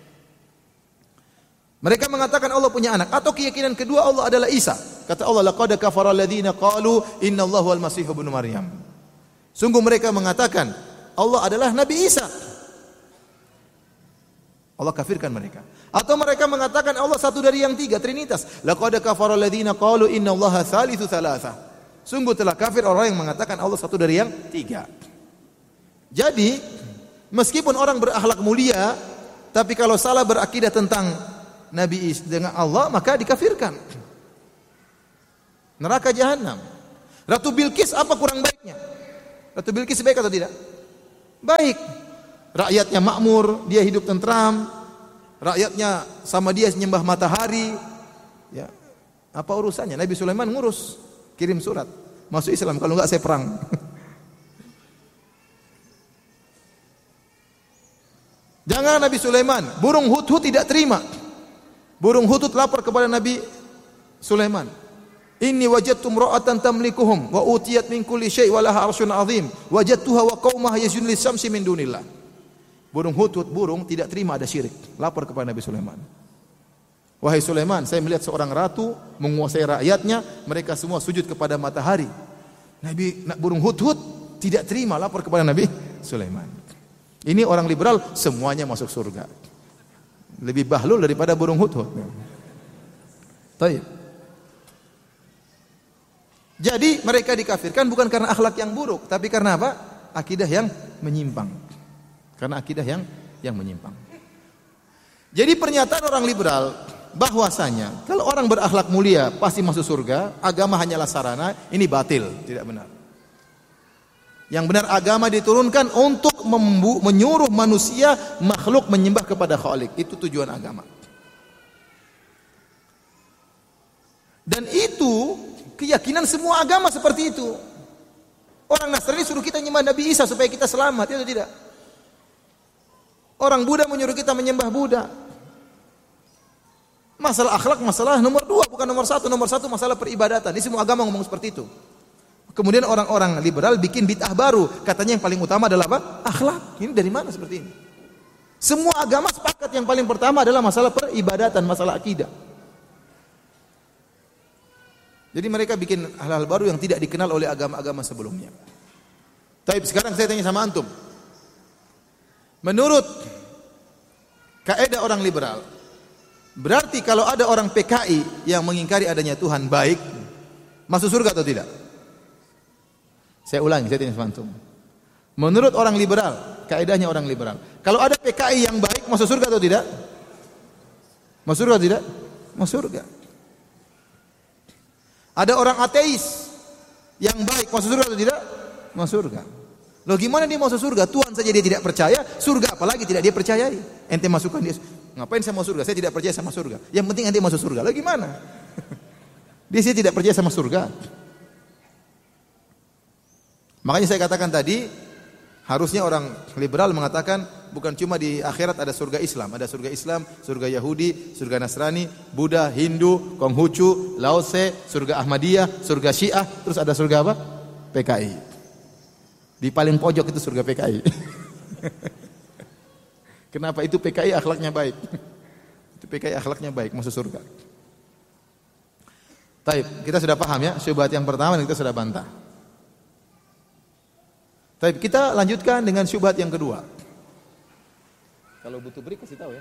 Mereka mengatakan Allah punya anak, atau keyakinan kedua Allah adalah Isa. Kata Allah, "Laqad kafara alladziina qalu innallahu wal masih ibnu Maryam." Sungguh mereka mengatakan Allah adalah Nabi Isa. Allah kafirkan mereka. Atau mereka mengatakan Allah satu dari yang tiga, Trinitas. Laqad kafara alladziina qalu innallaha tsalitsu tsalatsa. Sungguh telah kafir orang yang mengatakan Allah satu dari yang tiga. Jadi, meskipun orang berakhlak mulia, tapi kalau salah berakidah tentang Nabi Isa dengan Allah, maka dikafirkan. Neraka jahanam. Ratu Bilqis apa kurang baiknya? Ratu Bilqis baik atau tidak? Baik. Rakyatnya makmur, dia hidup tentram. Rakyatnya sama dia menyembah matahari. Ya. Apa urusannya? Nabi Sulaiman ngurus, kirim surat, masuk Islam, kalau enggak saya perang. Jangan Nabi Sulaiman, burung hudhud tidak terima. Burung hudhud lapor kepada Nabi Sulaiman. Inni wajadtu imra'atan tamlikuhum wa utiyat min kulli syai' wa laha 'arsyun 'azim. Wajadtuha wa qaumaha yasjudun lis-syamsi min dunillah. Burung hudhud, burung tidak terima ada syirik. Lapor kepada Nabi Sulaiman. Wahai Sulaiman, saya melihat seorang ratu menguasai rakyatnya, mereka semua sujud kepada matahari. Burung hudhud tidak terima, lapor kepada Nabi Sulaiman. Ini orang liberal semuanya masuk surga. Lebih bahlul daripada burung hudhud. Baik. Jadi mereka dikafirkan bukan karena akhlak yang buruk, tapi karena apa? Akidah yang menyimpang. Karena akidah yang menyimpang. Jadi pernyataan orang liberal bahwasanya kalau orang berakhlak mulia pasti masuk surga, agama hanyalah sarana, ini batil, tidak benar. Yang benar agama diturunkan untuk menyuruh manusia makhluk menyembah kepada Khalik. Itu tujuan agama. Dan itu keyakinan semua agama seperti itu. Orang Nasrani suruh kita menyembah Nabi Isa supaya kita selamat, itu tidak. Orang Buddha menyuruh kita menyembah Buddha. Masalah akhlak, masalah nomor 2, bukan nomor 1. Nomor 1 masalah peribadatan. Ini semua agama ngomong seperti itu. Kemudian orang-orang liberal bikin bid'ah baru. Katanya yang paling utama adalah apa? Akhlak. Ini dari mana seperti ini? Semua agama sepakat yang paling pertama adalah masalah peribadatan, masalah akidah. Jadi mereka bikin hal-hal baru yang tidak dikenal oleh agama-agama sebelumnya. Tapi sekarang saya tanya sama antum. Menurut kaidah orang liberal, berarti kalau ada orang PKI yang mengingkari adanya Tuhan baik, masuk surga atau tidak? Saya ulangi, saya tanya sama antum. Menurut orang liberal, kaidahnya orang liberal, kalau ada PKI yang baik, masuk surga atau tidak? Masuk surga atau tidak? Masuk surga. Ada orang ateis yang baik, masuk surga atau tidak? Masuk surga. Loh gimana dia masuk surga? Tuhan saja dia tidak percaya, surga apalagi tidak dia percayai. Ente masukkan dia, ngapain saya masuk surga? Saya tidak percaya sama surga. Yang penting ente masuk surga. Loh gimana? Dia saya tidak percaya sama surga. Makanya saya katakan tadi, harusnya orang liberal mengatakan bukan cuma di akhirat ada surga Islam, ada surga Islam, surga Yahudi, surga Nasrani, Buddha, Hindu, Konghucu, Laose, surga Ahmadiyah, surga Syiah, terus ada surga apa? PKI. Di paling pojok itu surga PKI. Kenapa? Itu PKI akhlaknya baik. Itu PKI akhlaknya baik, masuk surga. Taib, kita sudah paham ya, syubhat yang pertama dan kita sudah bantah. Taib, kita lanjutkan dengan syubhat yang kedua. Kalau butuh break kasih tahu ya.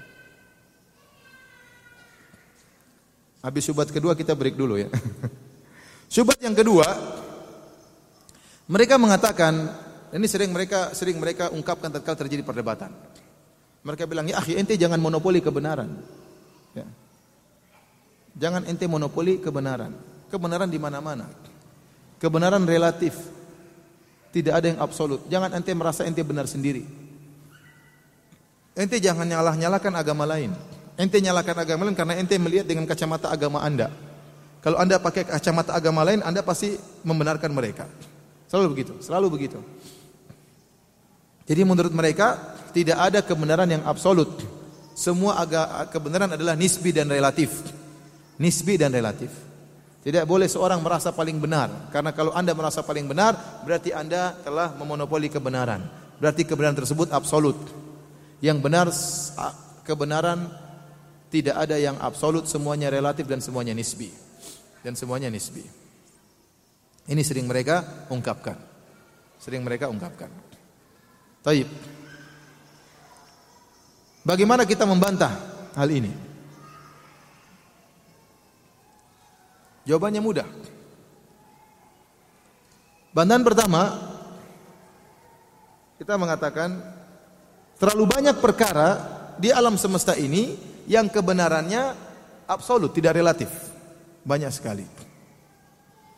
Habis syubhat kedua kita break dulu ya. Syubhat yang kedua, mereka mengatakan, ini sering mereka ungkapkan tatkala terjadi perdebatan. Mereka bilang, ya akhi, ente jangan monopoli kebenaran. Ya. Jangan ente monopoli kebenaran. Kebenaran di mana-mana. Kebenaran relatif. Tidak ada yang absolut. Jangan ente merasa ente benar sendiri. Ente jangan nyalahkan agama lain. Ente nyalahkan agama lain karena ente melihat dengan kacamata agama anda. Kalau anda pakai kacamata agama lain, anda pasti membenarkan mereka. Selalu begitu, selalu begitu. Jadi menurut mereka tidak ada kebenaran yang absolut. Semua kebenaran adalah nisbi dan relatif. Nisbi dan relatif. Tidak boleh seorang merasa paling benar. Karena kalau anda merasa paling benar, berarti anda telah memonopoli kebenaran. Berarti kebenaran tersebut absolut. Yang benar, kebenaran tidak ada yang absolut, semuanya relatif dan semuanya nisbi. Dan semuanya nisbi. Ini sering mereka ungkapkan. Taib. Bagaimana kita membantah hal ini? Jawabannya mudah. Bantahan pertama, kita mengatakan terlalu banyak perkara di alam semesta ini yang kebenarannya absolut, tidak relatif. Banyak sekali.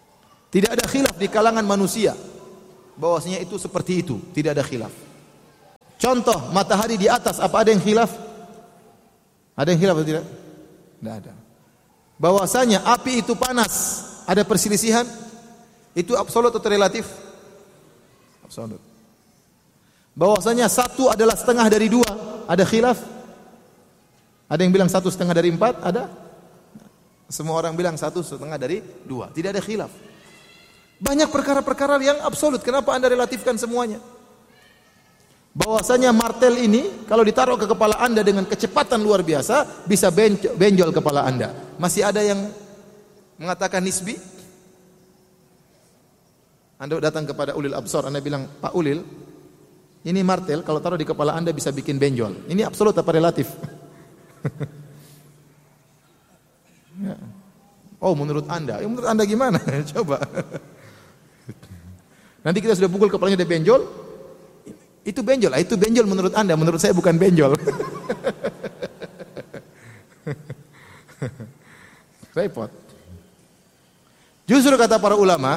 Tidak ada khilaf di kalangan manusia bahwasanya itu seperti itu, tidak ada khilaf. Contoh, matahari di atas, apa ada yang khilaf? Ada yang khilaf atau tidak? Tidak ada. Bahwasanya api itu panas, ada perselisihan? Itu absolut atau relatif? Absolut. Bahwasanya satu adalah setengah dari dua, ada khilaf? Ada yang bilang 1/2 dari 4? Ada? Semua orang bilang 1/2 dari 2. Tidak ada khilaf. Banyak perkara-perkara yang absolut. Kenapa Anda relatifkan semuanya? Bahwasanya martel ini kalau ditaruh ke kepala Anda dengan kecepatan luar biasa bisa benjol kepala Anda. Masih ada yang mengatakan nisbi? Anda datang kepada ulil absar, Anda bilang, "Pak Ulil, ini martel kalau taruh di kepala Anda bisa bikin benjol." Ini absolut apa relatif? Ya. Oh, menurut Anda. Menurut Anda gimana? Coba. Nanti kita sudah pukul kepalanya udah benjol. Itu benjol. Itu benjol menurut Anda. Menurut saya bukan benjol. Repot. Justru kata para ulama,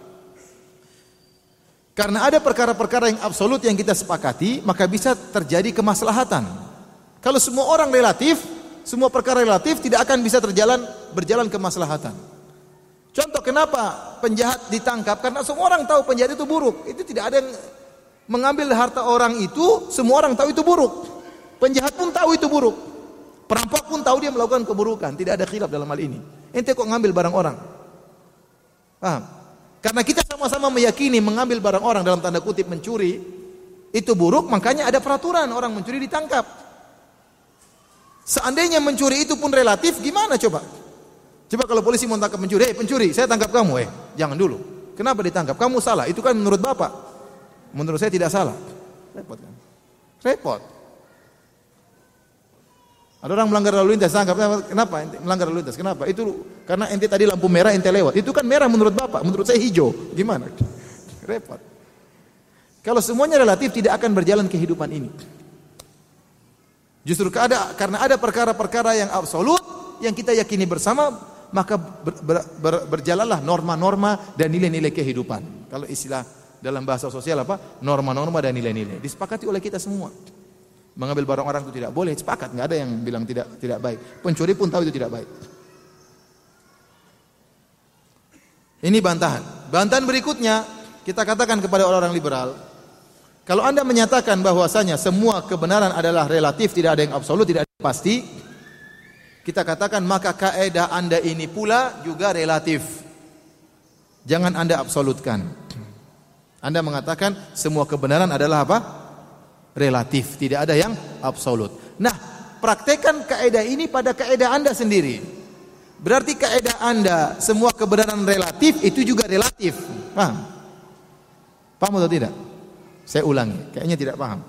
karena ada perkara-perkara yang absolut yang kita sepakati, maka bisa terjadi kemaslahatan. Kalau semua orang relatif, semua perkara relatif tidak akan bisa berjalan kemaslahatan. Contoh, kenapa penjahat ditangkap? Karena semua orang tahu penjahat itu buruk. Itu tidak ada yang mengambil harta orang itu, semua orang tahu itu buruk. Penjahat pun tahu itu buruk. Perampok pun tahu dia melakukan keburukan. Tidak ada khilaf dalam hal ini. Ente kok ngambil barang orang? Paham? Karena kita sama-sama meyakini mengambil barang orang dalam tanda kutip mencuri itu buruk, makanya ada peraturan orang mencuri ditangkap. Seandainya mencuri itu pun relatif, gimana coba? Coba kalau polisi mau tangkap mencuri, pencuri, saya tangkap kamu, jangan dulu. Kenapa ditangkap? Kamu salah, itu kan menurut Bapak. Menurut saya tidak salah. Repot kan? Repot. Ada orang melanggar lalu lintas, tangkap. Kenapa ente melanggar lalu lintas? Kenapa? Itu karena ente tadi lampu merah, ente lewat. Itu kan merah menurut Bapak, menurut saya hijau. Gimana? Repot. Kalau semuanya relatif, tidak akan berjalan kehidupan ini. Justru karena ada perkara-perkara yang absolut, yang kita yakini bersama, maka berjalanlah norma-norma dan nilai-nilai kehidupan. Kalau istilah dalam bahasa sosial apa? Norma-norma dan nilai-nilai. Disepakati oleh kita semua. Mengambil barang orang itu tidak boleh, sepakat, nggak ada yang bilang tidak baik. Pencuri pun tahu itu tidak baik. Ini bantahan. Bantahan berikutnya kita katakan kepada orang-orang liberal, kalau Anda menyatakan bahwasanya semua kebenaran adalah relatif, tidak ada yang absolut, tidak ada yang pasti, kita katakan maka kaidah Anda ini pula juga relatif. Jangan Anda absolutkan. Anda mengatakan semua kebenaran adalah apa? Relatif, tidak ada yang absolut. Nah, praktekkan kaidah ini pada kaidah Anda sendiri. Berarti kaidah Anda semua kebenaran relatif itu juga relatif. Paham? Paham atau tidak? Saya ulangi, kayaknya tidak paham.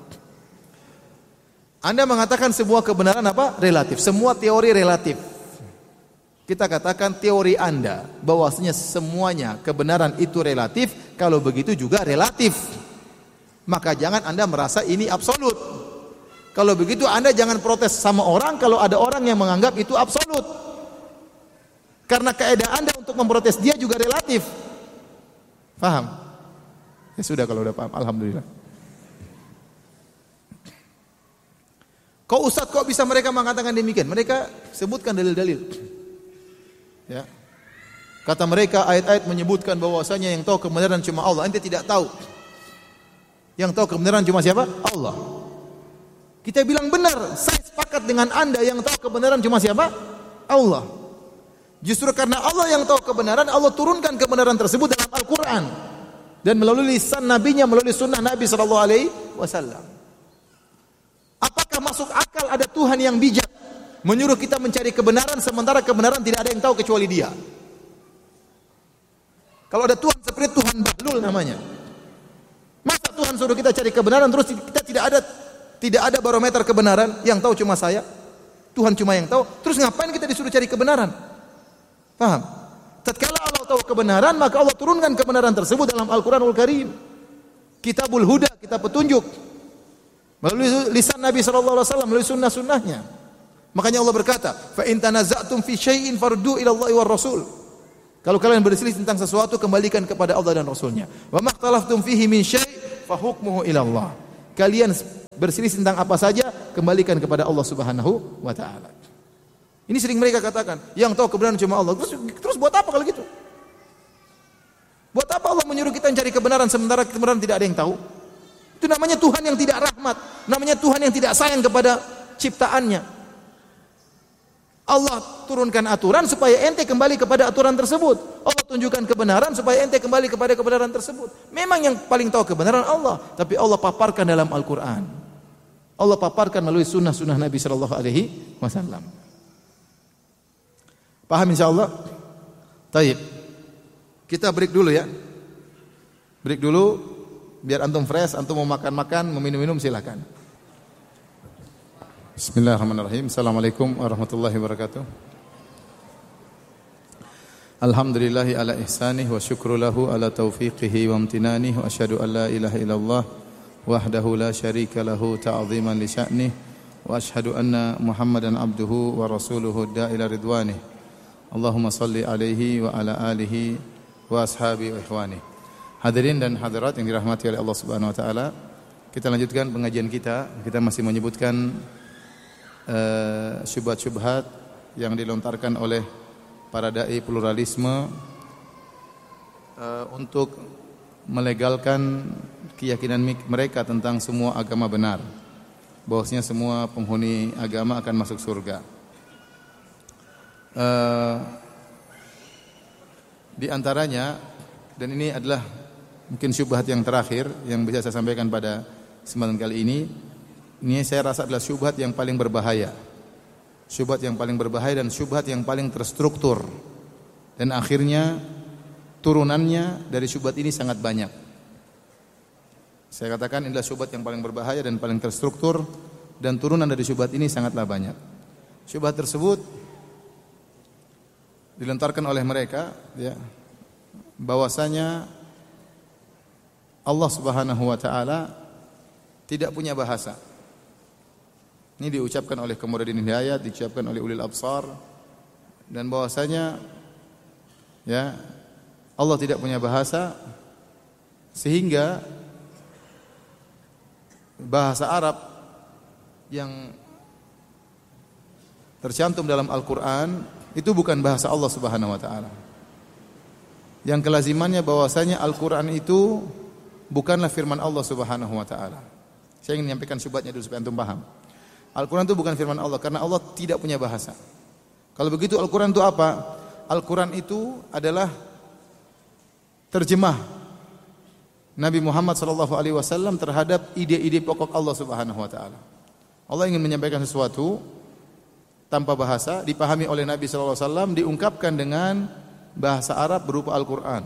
Anda mengatakan semua kebenaran apa? Relatif. Semua teori relatif. Kita katakan teori Anda bahwasanya semuanya kebenaran itu relatif, kalau begitu juga relatif. Maka jangan Anda merasa ini absolut. Kalau begitu Anda jangan protes sama orang kalau ada orang yang menganggap itu absolut. Karena kaidah Anda untuk memprotes dia juga relatif. Paham? Ya sudah kalau udah paham, alhamdulillah. Kok Ustaz kok bisa mereka mengatakan demikian? Mereka sebutkan dalil-dalil. Ya. Kata mereka ayat-ayat menyebutkan bahwasanya yang tahu kebenaran cuma Allah. Ente tidak tahu. Yang tahu kebenaran cuma siapa? Allah. Kita bilang benar, saya sepakat dengan Anda, yang tahu kebenaran cuma siapa? Allah. Justru karena Allah yang tahu kebenaran, Allah turunkan kebenaran tersebut dalam Al-Quran. Dan melalui lisan nabinya, melalui sunnah Nabi SAW. Apakah masuk akal ada Tuhan yang bijak menyuruh kita mencari kebenaran, sementara kebenaran tidak ada yang tahu kecuali dia? Kalau ada Tuhan seperti Tuhan Bahlul namanya, masa Tuhan suruh kita cari kebenaran terus kita tidak ada barometer kebenaran, yang tahu cuma saya, Tuhan cuma yang tahu, terus ngapain kita disuruh cari kebenaran? Paham? Tatkala Allah tahu kebenaran, maka Allah turunkan kebenaran tersebut dalam Al-Quranul Karim. Kitabul Huda, kitab petunjuk. Melalui lisan Nabi SAW, melalui sunnah-sunnahnya. Makanya Allah berkata, "Fa in tanaza'tum fi syai'in faruddu ila Allahi war Rasul." Kalau kalian berselisih tentang sesuatu, kembalikan kepada Allah dan Rasulnya. Wa makhtalaftum fihi min syai' fa hukmuhu ila Allah. Kalian berselisih tentang apa saja, kembalikan kepada Allah Subhanahu wa taala. Ini sering mereka katakan, yang tahu kebenaran cuma Allah. Terus buat apa kalau gitu? Buat apa Allah menyuruh kita mencari kebenaran sementara kebenaran tidak ada yang tahu? Itu namanya Tuhan yang tidak rahmat, namanya Tuhan yang tidak sayang kepada ciptaannya. Allah turunkan aturan supaya ente kembali kepada aturan tersebut. Allah tunjukkan kebenaran supaya ente kembali kepada kebenaran tersebut. Memang yang paling tahu kebenaran Allah, tapi Allah paparkan dalam Al-Quran. Allah paparkan melalui sunnah-sunnah Nabi sallallahu alaihi wasallam. Paham insyaallah? Taib. Kita break dulu ya. Break dulu biar antum fresh, antum mau makan-makan, mau minum-minum silakan. Bismillahirrahmanirrahim. Assalamualaikum warahmatullahi wabarakatuh. Alhamdulillahi ala ihsanih wa syukru lahu ala taufiqihi wa amtinanih wa asyhadu an la ilaha illallah wahdahu la syarika lahu ta'ziman li sya'nih wa asyhadu anna Muhammadan abduhu wa rasuluhu da'ila ridwanih. Allahumma salli alaihi wa ala alihi wa ashabi wa ikhwani. Hadirin dan hadirat yang dirahmati oleh Allah Subhanahu wa taala, kita lanjutkan pengajian kita. Kita masih menyebutkan syubhat-syubhat yang dilontarkan oleh para dai pluralisme untuk melegalkan keyakinan mereka tentang semua agama benar, bahwasanya semua penghuni agama akan masuk surga. Di antaranya, dan ini adalah mungkin syubhat yang terakhir yang bisa saya sampaikan pada kesempatan kali ini saya rasa adalah syubhat yang paling berbahaya. Syubhat yang paling berbahaya dan syubhat yang paling terstruktur. Dan akhirnya turunannya dari syubhat ini sangat banyak. Saya katakan inilah syubhat yang paling berbahaya dan paling terstruktur, dan turunan dari syubhat ini sangatlah banyak. Syubhat tersebut dilontarkan oleh mereka, ya, bahwasanya Allah Subhanahu wa taala tidak punya bahasa. Ini diucapkan oleh Qamaruddin Hidayat, diucapkan oleh ulil absar, dan bahwasanya ya Allah tidak punya bahasa, sehingga bahasa Arab yang tercantum dalam Al-Qur'an itu bukan bahasa Allah Subhanahu wa taala. Yang kelazimannya bahwasanya Al-Qur'an itu bukanlah firman Allah Subhanahu wa taala. Saya ingin menyampaikan syubhatnya dulu supaya antum paham. Al-Quran itu bukan firman Allah karena Allah tidak punya bahasa. Kalau begitu Al-Quran itu apa? Al-Quran itu adalah terjemah Nabi Muhammad SAW terhadap ide-ide pokok Allah Subhanahu wa taala. Allah ingin menyampaikan sesuatu tanpa bahasa, dipahami oleh Nabi SAW, diungkapkan dengan bahasa Arab berupa Al-Quran.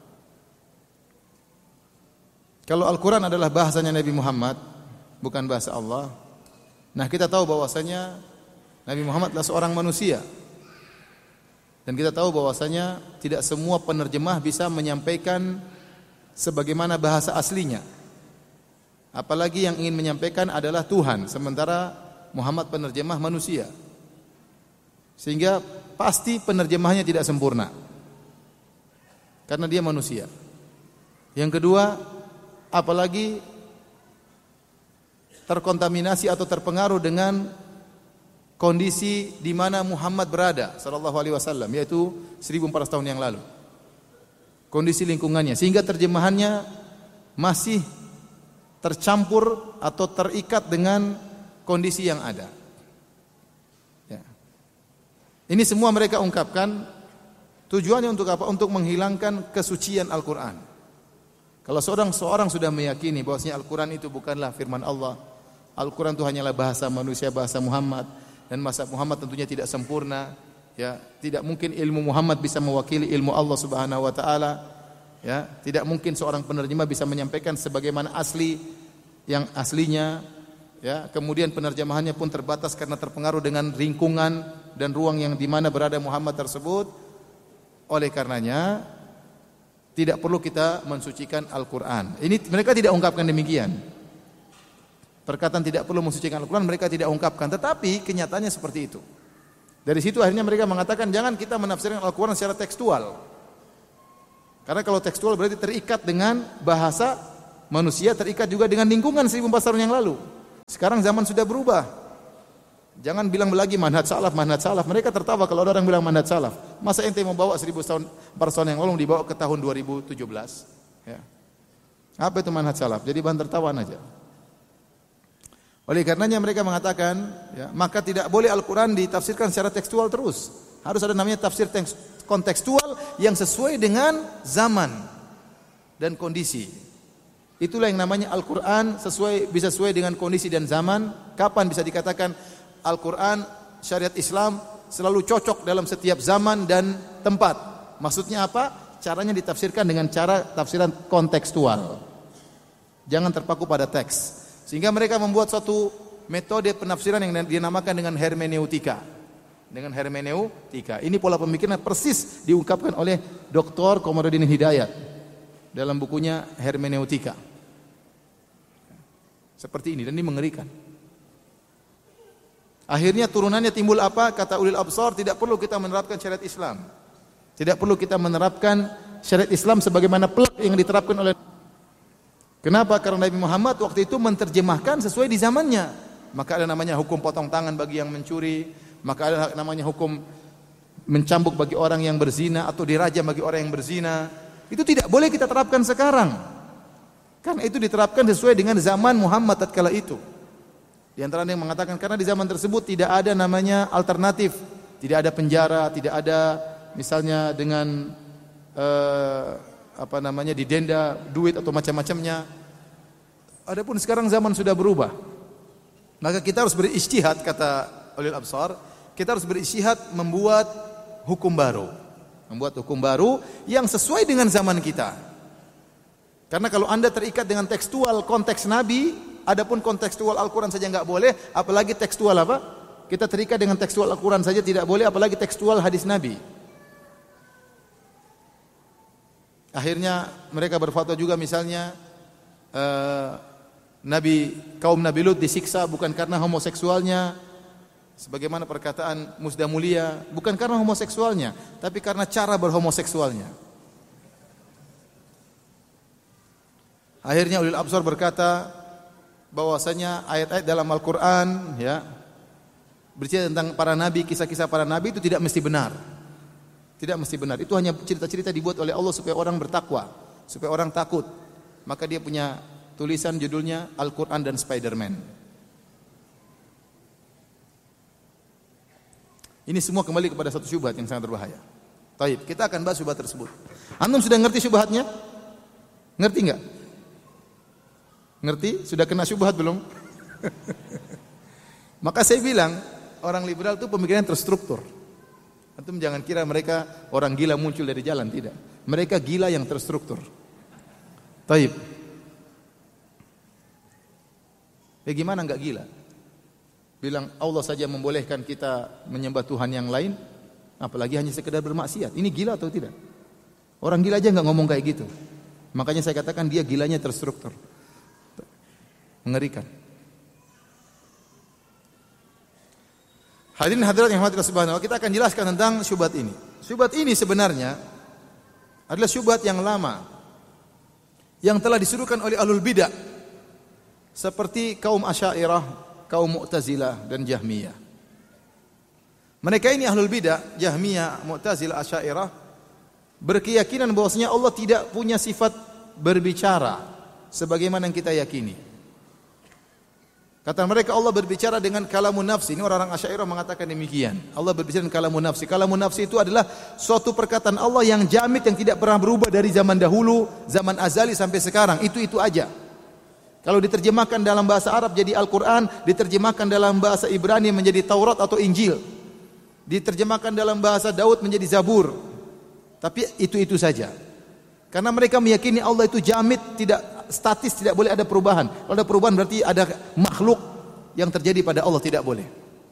Kalau Al-Quran adalah bahasanya Nabi Muhammad, bukan bahasa Allah, nah kita tahu bahwasanya Nabi Muhammad adalah seorang manusia. Dan kita tahu bahwasanya tidak semua penerjemah bisa menyampaikan sebagaimana bahasa aslinya. Apalagi yang ingin menyampaikan adalah Tuhan, sementara Muhammad penerjemah manusia. Sehingga pasti penerjemahnya tidak sempurna. Karena dia manusia. Yang kedua, apalagi terkontaminasi atau terpengaruh dengan kondisi di mana Muhammad berada sallallahu alaihi wasallam, yaitu 1400 tahun yang lalu. Kondisi lingkungannya, sehingga terjemahannya masih tercampur atau terikat dengan kondisi yang ada. Ya. Ini semua mereka ungkapkan tujuannya untuk apa? Untuk menghilangkan kesucian Al-Qur'an. Kalau seorang sudah meyakini bahwasanya Al-Qur'an itu bukanlah firman Allah, Al-Quran itu hanyalah bahasa manusia, bahasa Muhammad, dan bahasa Muhammad tentunya tidak sempurna, ya, tidak mungkin ilmu Muhammad bisa mewakili ilmu Allah Subhanahu wa taala, ya, tidak mungkin seorang penerjemah bisa menyampaikan sebagaimana yang aslinya, ya, kemudian penerjemahannya pun terbatas karena terpengaruh dengan lingkungan dan ruang yang di mana berada Muhammad tersebut. Oleh karenanya tidak perlu kita mensucikan Al-Quran. Ini mereka tidak ungkapkan demikian. Perkataan tidak perlu mensucikan Al-Quran mereka tidak ungkapkan, tetapi kenyataannya seperti itu. Dari situ akhirnya mereka mengatakan jangan kita menafsirkan Al-Quran secara tekstual. Karena kalau tekstual berarti terikat dengan bahasa manusia, terikat juga dengan lingkungan 1400 tahun yang lalu. Sekarang zaman sudah berubah. Jangan bilang lagi manhaj salaf, manhaj salaf. Mereka tertawa kalau ada orang bilang manhaj salaf. Masa ente mau bawa 1400 tahun yang lalu dibawa ke tahun 2017? Ya. Apa itu manhaj salaf? Jadi bahan tertawaan aja. Oleh karenanya mereka mengatakan, ya, maka tidak boleh Al-Quran ditafsirkan secara tekstual terus. Harus ada namanya tafsir kontekstual yang sesuai dengan zaman dan kondisi. Itulah yang namanya Al-Quran bisa sesuai dengan kondisi dan zaman. Kapan bisa dikatakan Al-Quran syariat Islam selalu cocok dalam setiap zaman dan tempat? Maksudnya apa? Caranya ditafsirkan dengan cara tafsiran kontekstual. Jangan terpaku pada teks. Sehingga mereka membuat suatu metode penafsiran yang dinamakan dengan hermeneutika. Dengan hermeneutika. Ini pola pemikiran persis diungkapkan oleh Dr. Komarudin Hidayat dalam bukunya Hermeneutika. Seperti ini, dan ini mengerikan. Akhirnya turunannya timbul apa? Kata ulil absar, tidak perlu kita menerapkan syariat Islam. Tidak perlu kita menerapkan syariat Islam sebagaimana plak yang diterapkan oleh. Kenapa? Karena Nabi Muhammad waktu itu menerjemahkan sesuai di zamannya. Maka ada namanya hukum potong tangan bagi yang mencuri, maka ada namanya hukum mencambuk bagi orang yang berzina atau dirajam bagi orang yang berzina. Itu tidak boleh kita terapkan sekarang. Karena itu diterapkan sesuai dengan zaman Muhammad tatkala itu. Di antara yang mengatakan karena di zaman tersebut tidak ada namanya alternatif, tidak ada penjara, tidak ada misalnya dengan didenda duit atau macam-macamnya. Adapun sekarang zaman sudah berubah. Maka kita harus berijtihad, kata ulil absar, kita harus berijtihad membuat hukum baru. Membuat hukum baru yang sesuai dengan zaman kita. Karena kalau Anda terikat dengan tekstual konteks Nabi, adapun kontekstual Al-Quran saja enggak boleh, apalagi tekstual apa? Kita terikat dengan tekstual Al-Quran saja tidak boleh, apalagi tekstual hadis Nabi. Akhirnya mereka berfatwa juga misalnya kaum Nabi Lut disiksa bukan karena homoseksualnya, sebagaimana perkataan Musda Mulia, bukan karena homoseksualnya, tapi karena cara berhomoseksualnya. Akhirnya ulil absar berkata bahwasanya ayat-ayat dalam Al-Quran ya bercerita tentang para nabi, kisah-kisah para nabi itu tidak mesti benar. Tidak mesti benar. Itu hanya cerita-cerita dibuat oleh Allah supaya orang bertakwa, supaya orang takut. Maka dia punya tulisan judulnya Al-Quran dan Spider-Man. Ini semua kembali kepada satu syubhat yang sangat berbahaya. Baik, kita akan bahas syubhat tersebut. Antum sudah ngerti syubhatnya? Ngerti enggak? Ngerti? Sudah kena syubhat belum? Maka saya bilang, orang liberal itu pemikirannya terstruktur. Antum jangan kira mereka orang gila muncul dari jalan, tidak. Mereka gila yang terstruktur. Taib. Gimana enggak gila? Bilang Allah saja membolehkan kita menyembah Tuhan yang lain, apalagi hanya sekedar bermaksiat. Ini gila atau tidak? Orang gila aja enggak ngomong kayak gitu. Makanya saya katakan dia gilanya terstruktur. Mengerikan. Hadirin hadirat yang dirahmati Allah Subhanahu wa taala, kita akan jelaskan tentang syubhat ini. Syubhat ini sebenarnya adalah syubhat yang lama yang telah disuruhkan oleh ahlul bidah seperti kaum Asy'ariyah, kaum Mu'tazilah dan Jahmiyah. Mereka ini ahlul bidah, Jahmiyah, Mu'tazilah, Asy'ariyah berkeyakinan bahwasanya Allah tidak punya sifat berbicara sebagaimana yang kita yakini. Kata mereka Allah berbicara dengan kalamun nafsi. Ini orang-orang Asy'ariyah mengatakan demikian. Allah berbicara dengan kalamun nafsi. Kalamun nafsi itu adalah suatu perkataan Allah yang jamid, yang tidak pernah berubah dari zaman dahulu, zaman azali sampai sekarang. Itu aja. Kalau diterjemahkan dalam bahasa Arab jadi Al-Quran, diterjemahkan dalam bahasa Ibrani menjadi Taurat atau Injil, diterjemahkan dalam bahasa Daud menjadi Zabur. Tapi itu saja. Karena mereka meyakini Allah itu jamid, tidak statis, tidak boleh ada perubahan. Kalau ada perubahan berarti ada makhluk yang terjadi pada Allah, tidak boleh.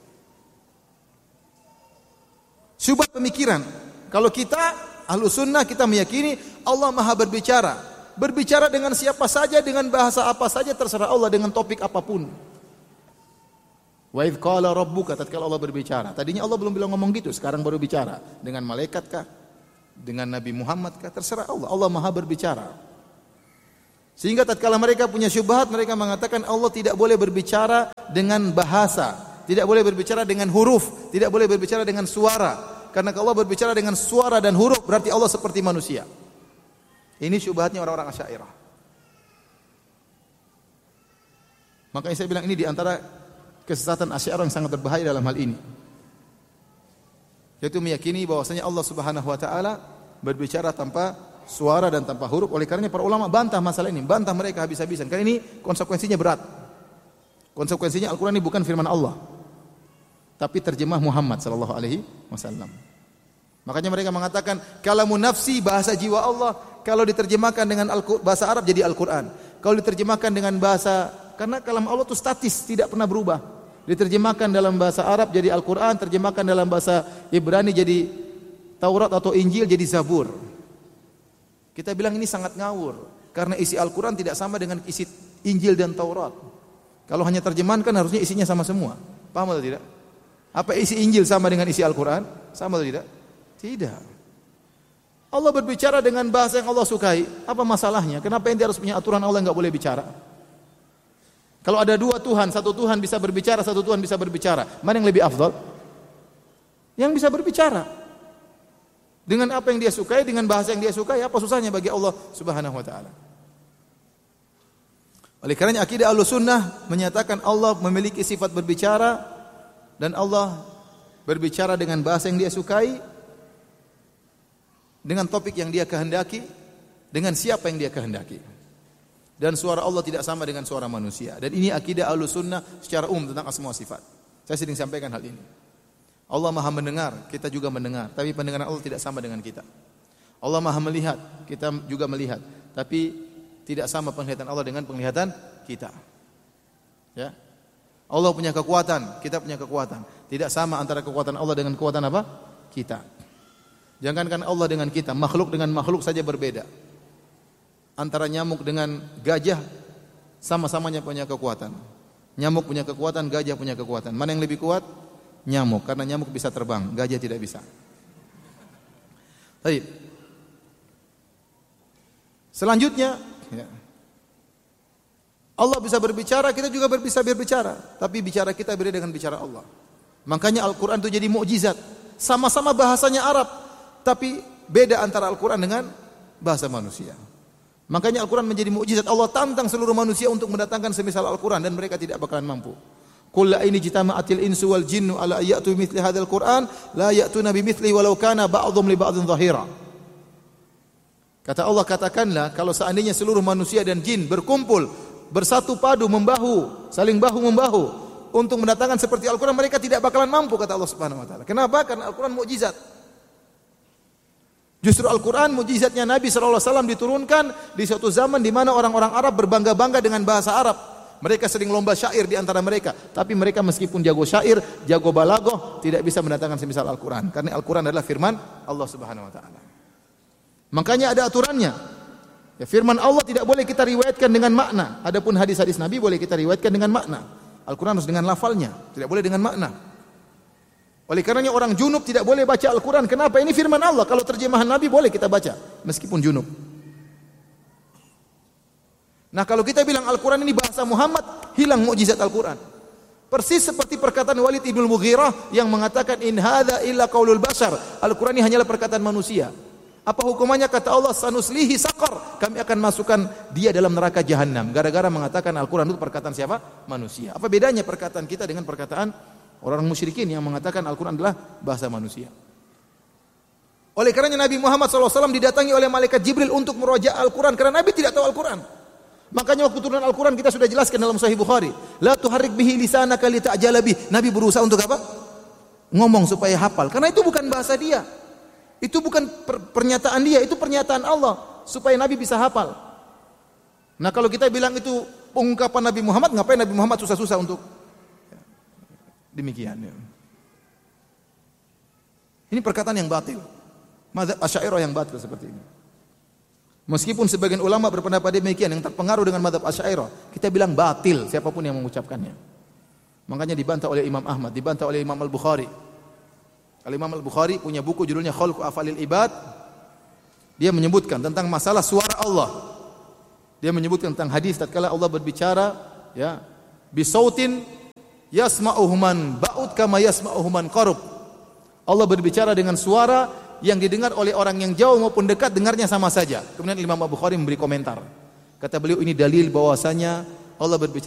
Syubhat pemikiran. Kalau kita ahlu sunnah, kita meyakini Allah maha berbicara. Berbicara dengan siapa saja, dengan bahasa apa saja, terserah Allah, dengan topik apapun. Wa idz qala rabbuka, tatkala Allah berbicara. Tadinya Allah belum bilang ngomong gitu, sekarang baru bicara. Dengan malaikat kah? dengan Nabi Muhammad kah? Terserah Allah. Allah Maha berbicara. Sehingga tatkala mereka punya syubhat, mereka mengatakan Allah tidak boleh berbicara dengan bahasa, tidak boleh berbicara dengan huruf, tidak boleh berbicara dengan suara. Karena kalau Allah berbicara dengan suara dan huruf, berarti Allah seperti manusia. Ini syubhatnya orang-orang Asy'ariyah. Makanya saya bilang ini di antara kesesatan Asy'ariyah yang sangat berbahaya dalam hal ini. Yaitu meyakini bahwasanya Allah Subhanahu wa taala berbicara tanpa suara dan tanpa huruf. Oleh karenanya para ulama bantah masalah ini, bantah mereka habis-habisan. Karena ini konsekuensinya berat. Konsekuensinya Al-Qur'an ini bukan firman Allah, tapi terjemah Muhammad sallallahu alaihi wasallam. Makanya mereka mengatakan kalamun nafsi, bahasa jiwa Allah, kalau diterjemahkan dengan bahasa Arab jadi Al-Qur'an. Kalau diterjemahkan dengan bahasa, karena kalam Allah itu statis, tidak pernah berubah. Diterjemahkan dalam bahasa Arab jadi Al-Qur'an, terjemahkan dalam bahasa Ibrani jadi Taurat atau Injil jadi Zabur. Kita bilang ini sangat ngawur, karena isi Al-Qur'an tidak sama dengan isi Injil dan Taurat. Kalau hanya terjemahan kan harusnya isinya sama semua. Paham atau tidak? Apa isi Injil sama dengan isi Al-Qur'an? Sama atau tidak? Tidak. Allah berbicara dengan bahasa yang Allah sukai. Apa masalahnya? Kenapa ente harus punya aturan Allah yang enggak boleh bicara? Kalau ada dua Tuhan, satu Tuhan bisa berbicara, satu Tuhan bisa berbicara. Mana yang lebih afdal? Yang bisa berbicara. Dengan apa yang dia sukai, dengan bahasa yang dia sukai, apa susahnya bagi Allah Subhanahu wa taala? Oleh karena akidah Ahlussunnah menyatakan Allah memiliki sifat berbicara dan Allah berbicara dengan bahasa yang dia sukai, dengan topik yang dia kehendaki, dengan siapa yang dia kehendaki. Dan suara Allah tidak sama dengan suara manusia. Dan ini akidah Ahlussunnah secara umum tentang asma wa sifat. Saya sering sampaikan hal ini. Allah Maha mendengar, kita juga mendengar, tapi pendengaran Allah tidak sama dengan kita. Allah Maha melihat, kita juga melihat, tapi tidak sama penglihatan Allah dengan penglihatan kita. Ya. Allah punya kekuatan, kita punya kekuatan. Tidak sama antara kekuatan Allah dengan kekuatan apa? Kita. Jangankan Allah dengan kita, makhluk dengan makhluk saja berbeda. Antara nyamuk dengan gajah sama-samanya punya kekuatan. Nyamuk punya kekuatan, gajah punya kekuatan. Mana yang lebih kuat? Nyamuk, karena nyamuk bisa terbang, gajah tidak bisa. Baik. Selanjutnya, ya. Allah bisa berbicara, kita juga bisa berbicara, tapi bicara kita beda dengan bicara Allah. Makanya Al-Qur'an itu jadi mukjizat. Sama-sama bahasanya Arab, tapi beda antara Al-Qur'an dengan bahasa manusia. Makanya Al-Quran menjadi mukjizat. Allah tantang seluruh manusia untuk mendatangkan semisal Al-Quran dan mereka tidak bakalan mampu. Qul la in jitama'atil insu wal jinnu ala ayatu mithli hadzal Qur'an la ya'tuna bimithlihi walau kana ba'dhum li ba'dhin dhahira. Kata Allah, katakanlah kalau seandainya seluruh manusia dan jin berkumpul, bersatu padu membahu, saling bahu membahu untuk mendatangkan seperti Al-Quran, mereka tidak bakalan mampu, kata Allah Subhanahu wa taala. Kenapa? Karena Al-Quran mukjizat. Justru Al-Quran mukjizatnya Nabi SAW diturunkan di suatu zaman di mana orang-orang Arab berbangga-bangga dengan bahasa Arab. Mereka sering lomba syair di antara mereka. Tapi mereka meskipun jago syair, jago balaghah, tidak bisa mendatangkan semisal Al-Quran. Karena Al-Quran adalah firman Allah Subhanahu wa taala. Makanya ada aturannya. Ya, firman Allah tidak boleh kita riwayatkan dengan makna. Adapun hadis-hadis Nabi boleh kita riwayatkan dengan makna. Al-Quran harus dengan lafalnya, tidak boleh dengan makna. Oleh karenanya orang junub tidak boleh baca Al-Quran. Kenapa? Ini firman Allah. Kalau terjemahan Nabi boleh kita baca meskipun junub. Nah, kalau kita bilang Al-Quran ini bahasa Muhammad, hilang mukjizat Al-Quran. Persis seperti perkataan Walid ibn Mughirah yang mengatakan in hadza illa qaulul bashar. Al-Quran ini hanyalah perkataan manusia. Apa hukumannya? Kata Allah, sanuslihi saqar. Kami akan masukkan dia dalam neraka jahanam. Gara-gara mengatakan Al-Quran itu perkataan siapa? Manusia. Apa bedanya perkataan kita dengan perkataan orang musyrikin yang mengatakan Al-Quran adalah bahasa manusia? Oleh karenanya Nabi Muhammad SAW didatangi oleh malaikat Jibril untuk meroja Al-Quran, karena Nabi tidak tahu Al-Quran. Makanya waktu turun Al-Quran kita sudah jelaskan dalam Sahih Bukhari, la tuharrik bihi lisanaka lita'jala bih. Nabi berusaha untuk apa? Ngomong supaya hafal, karena itu bukan bahasa dia. Itu bukan pernyataan dia, itu pernyataan Allah, supaya Nabi bisa hafal. Nah, kalau kita bilang itu ungkapan Nabi Muhammad, ngapain Nabi Muhammad susah-susah untuk demikian. Ini perkataan yang batil. Mazhab Asy'ariyah yang batil seperti ini. Meskipun sebagian ulama berpendapat demikian yang terpengaruh dengan mazhab Asy'ariyah, kita bilang batil siapapun yang mengucapkannya. Makanya dibantah oleh Imam Ahmad, dibantah oleh Imam Al-Bukhari. Al-Imam Al-Bukhari punya buku judulnya Khalqu Afalil Ibad, Dia menyebutkan tentang masalah suara Allah. Dia menyebutkan tentang hadis tatkala Allah berbicara, ya, bisautin yasma'uhu man ba'ud kama yasma'uhu man qarub. Allah berbicara dengan suara yang didengar oleh orang yang jauh maupun dekat, dengarnya sama saja. Kemudian Imam Bukhari memberi komentar. Kata beliau, ini dalil bahwasanya Allah berbicara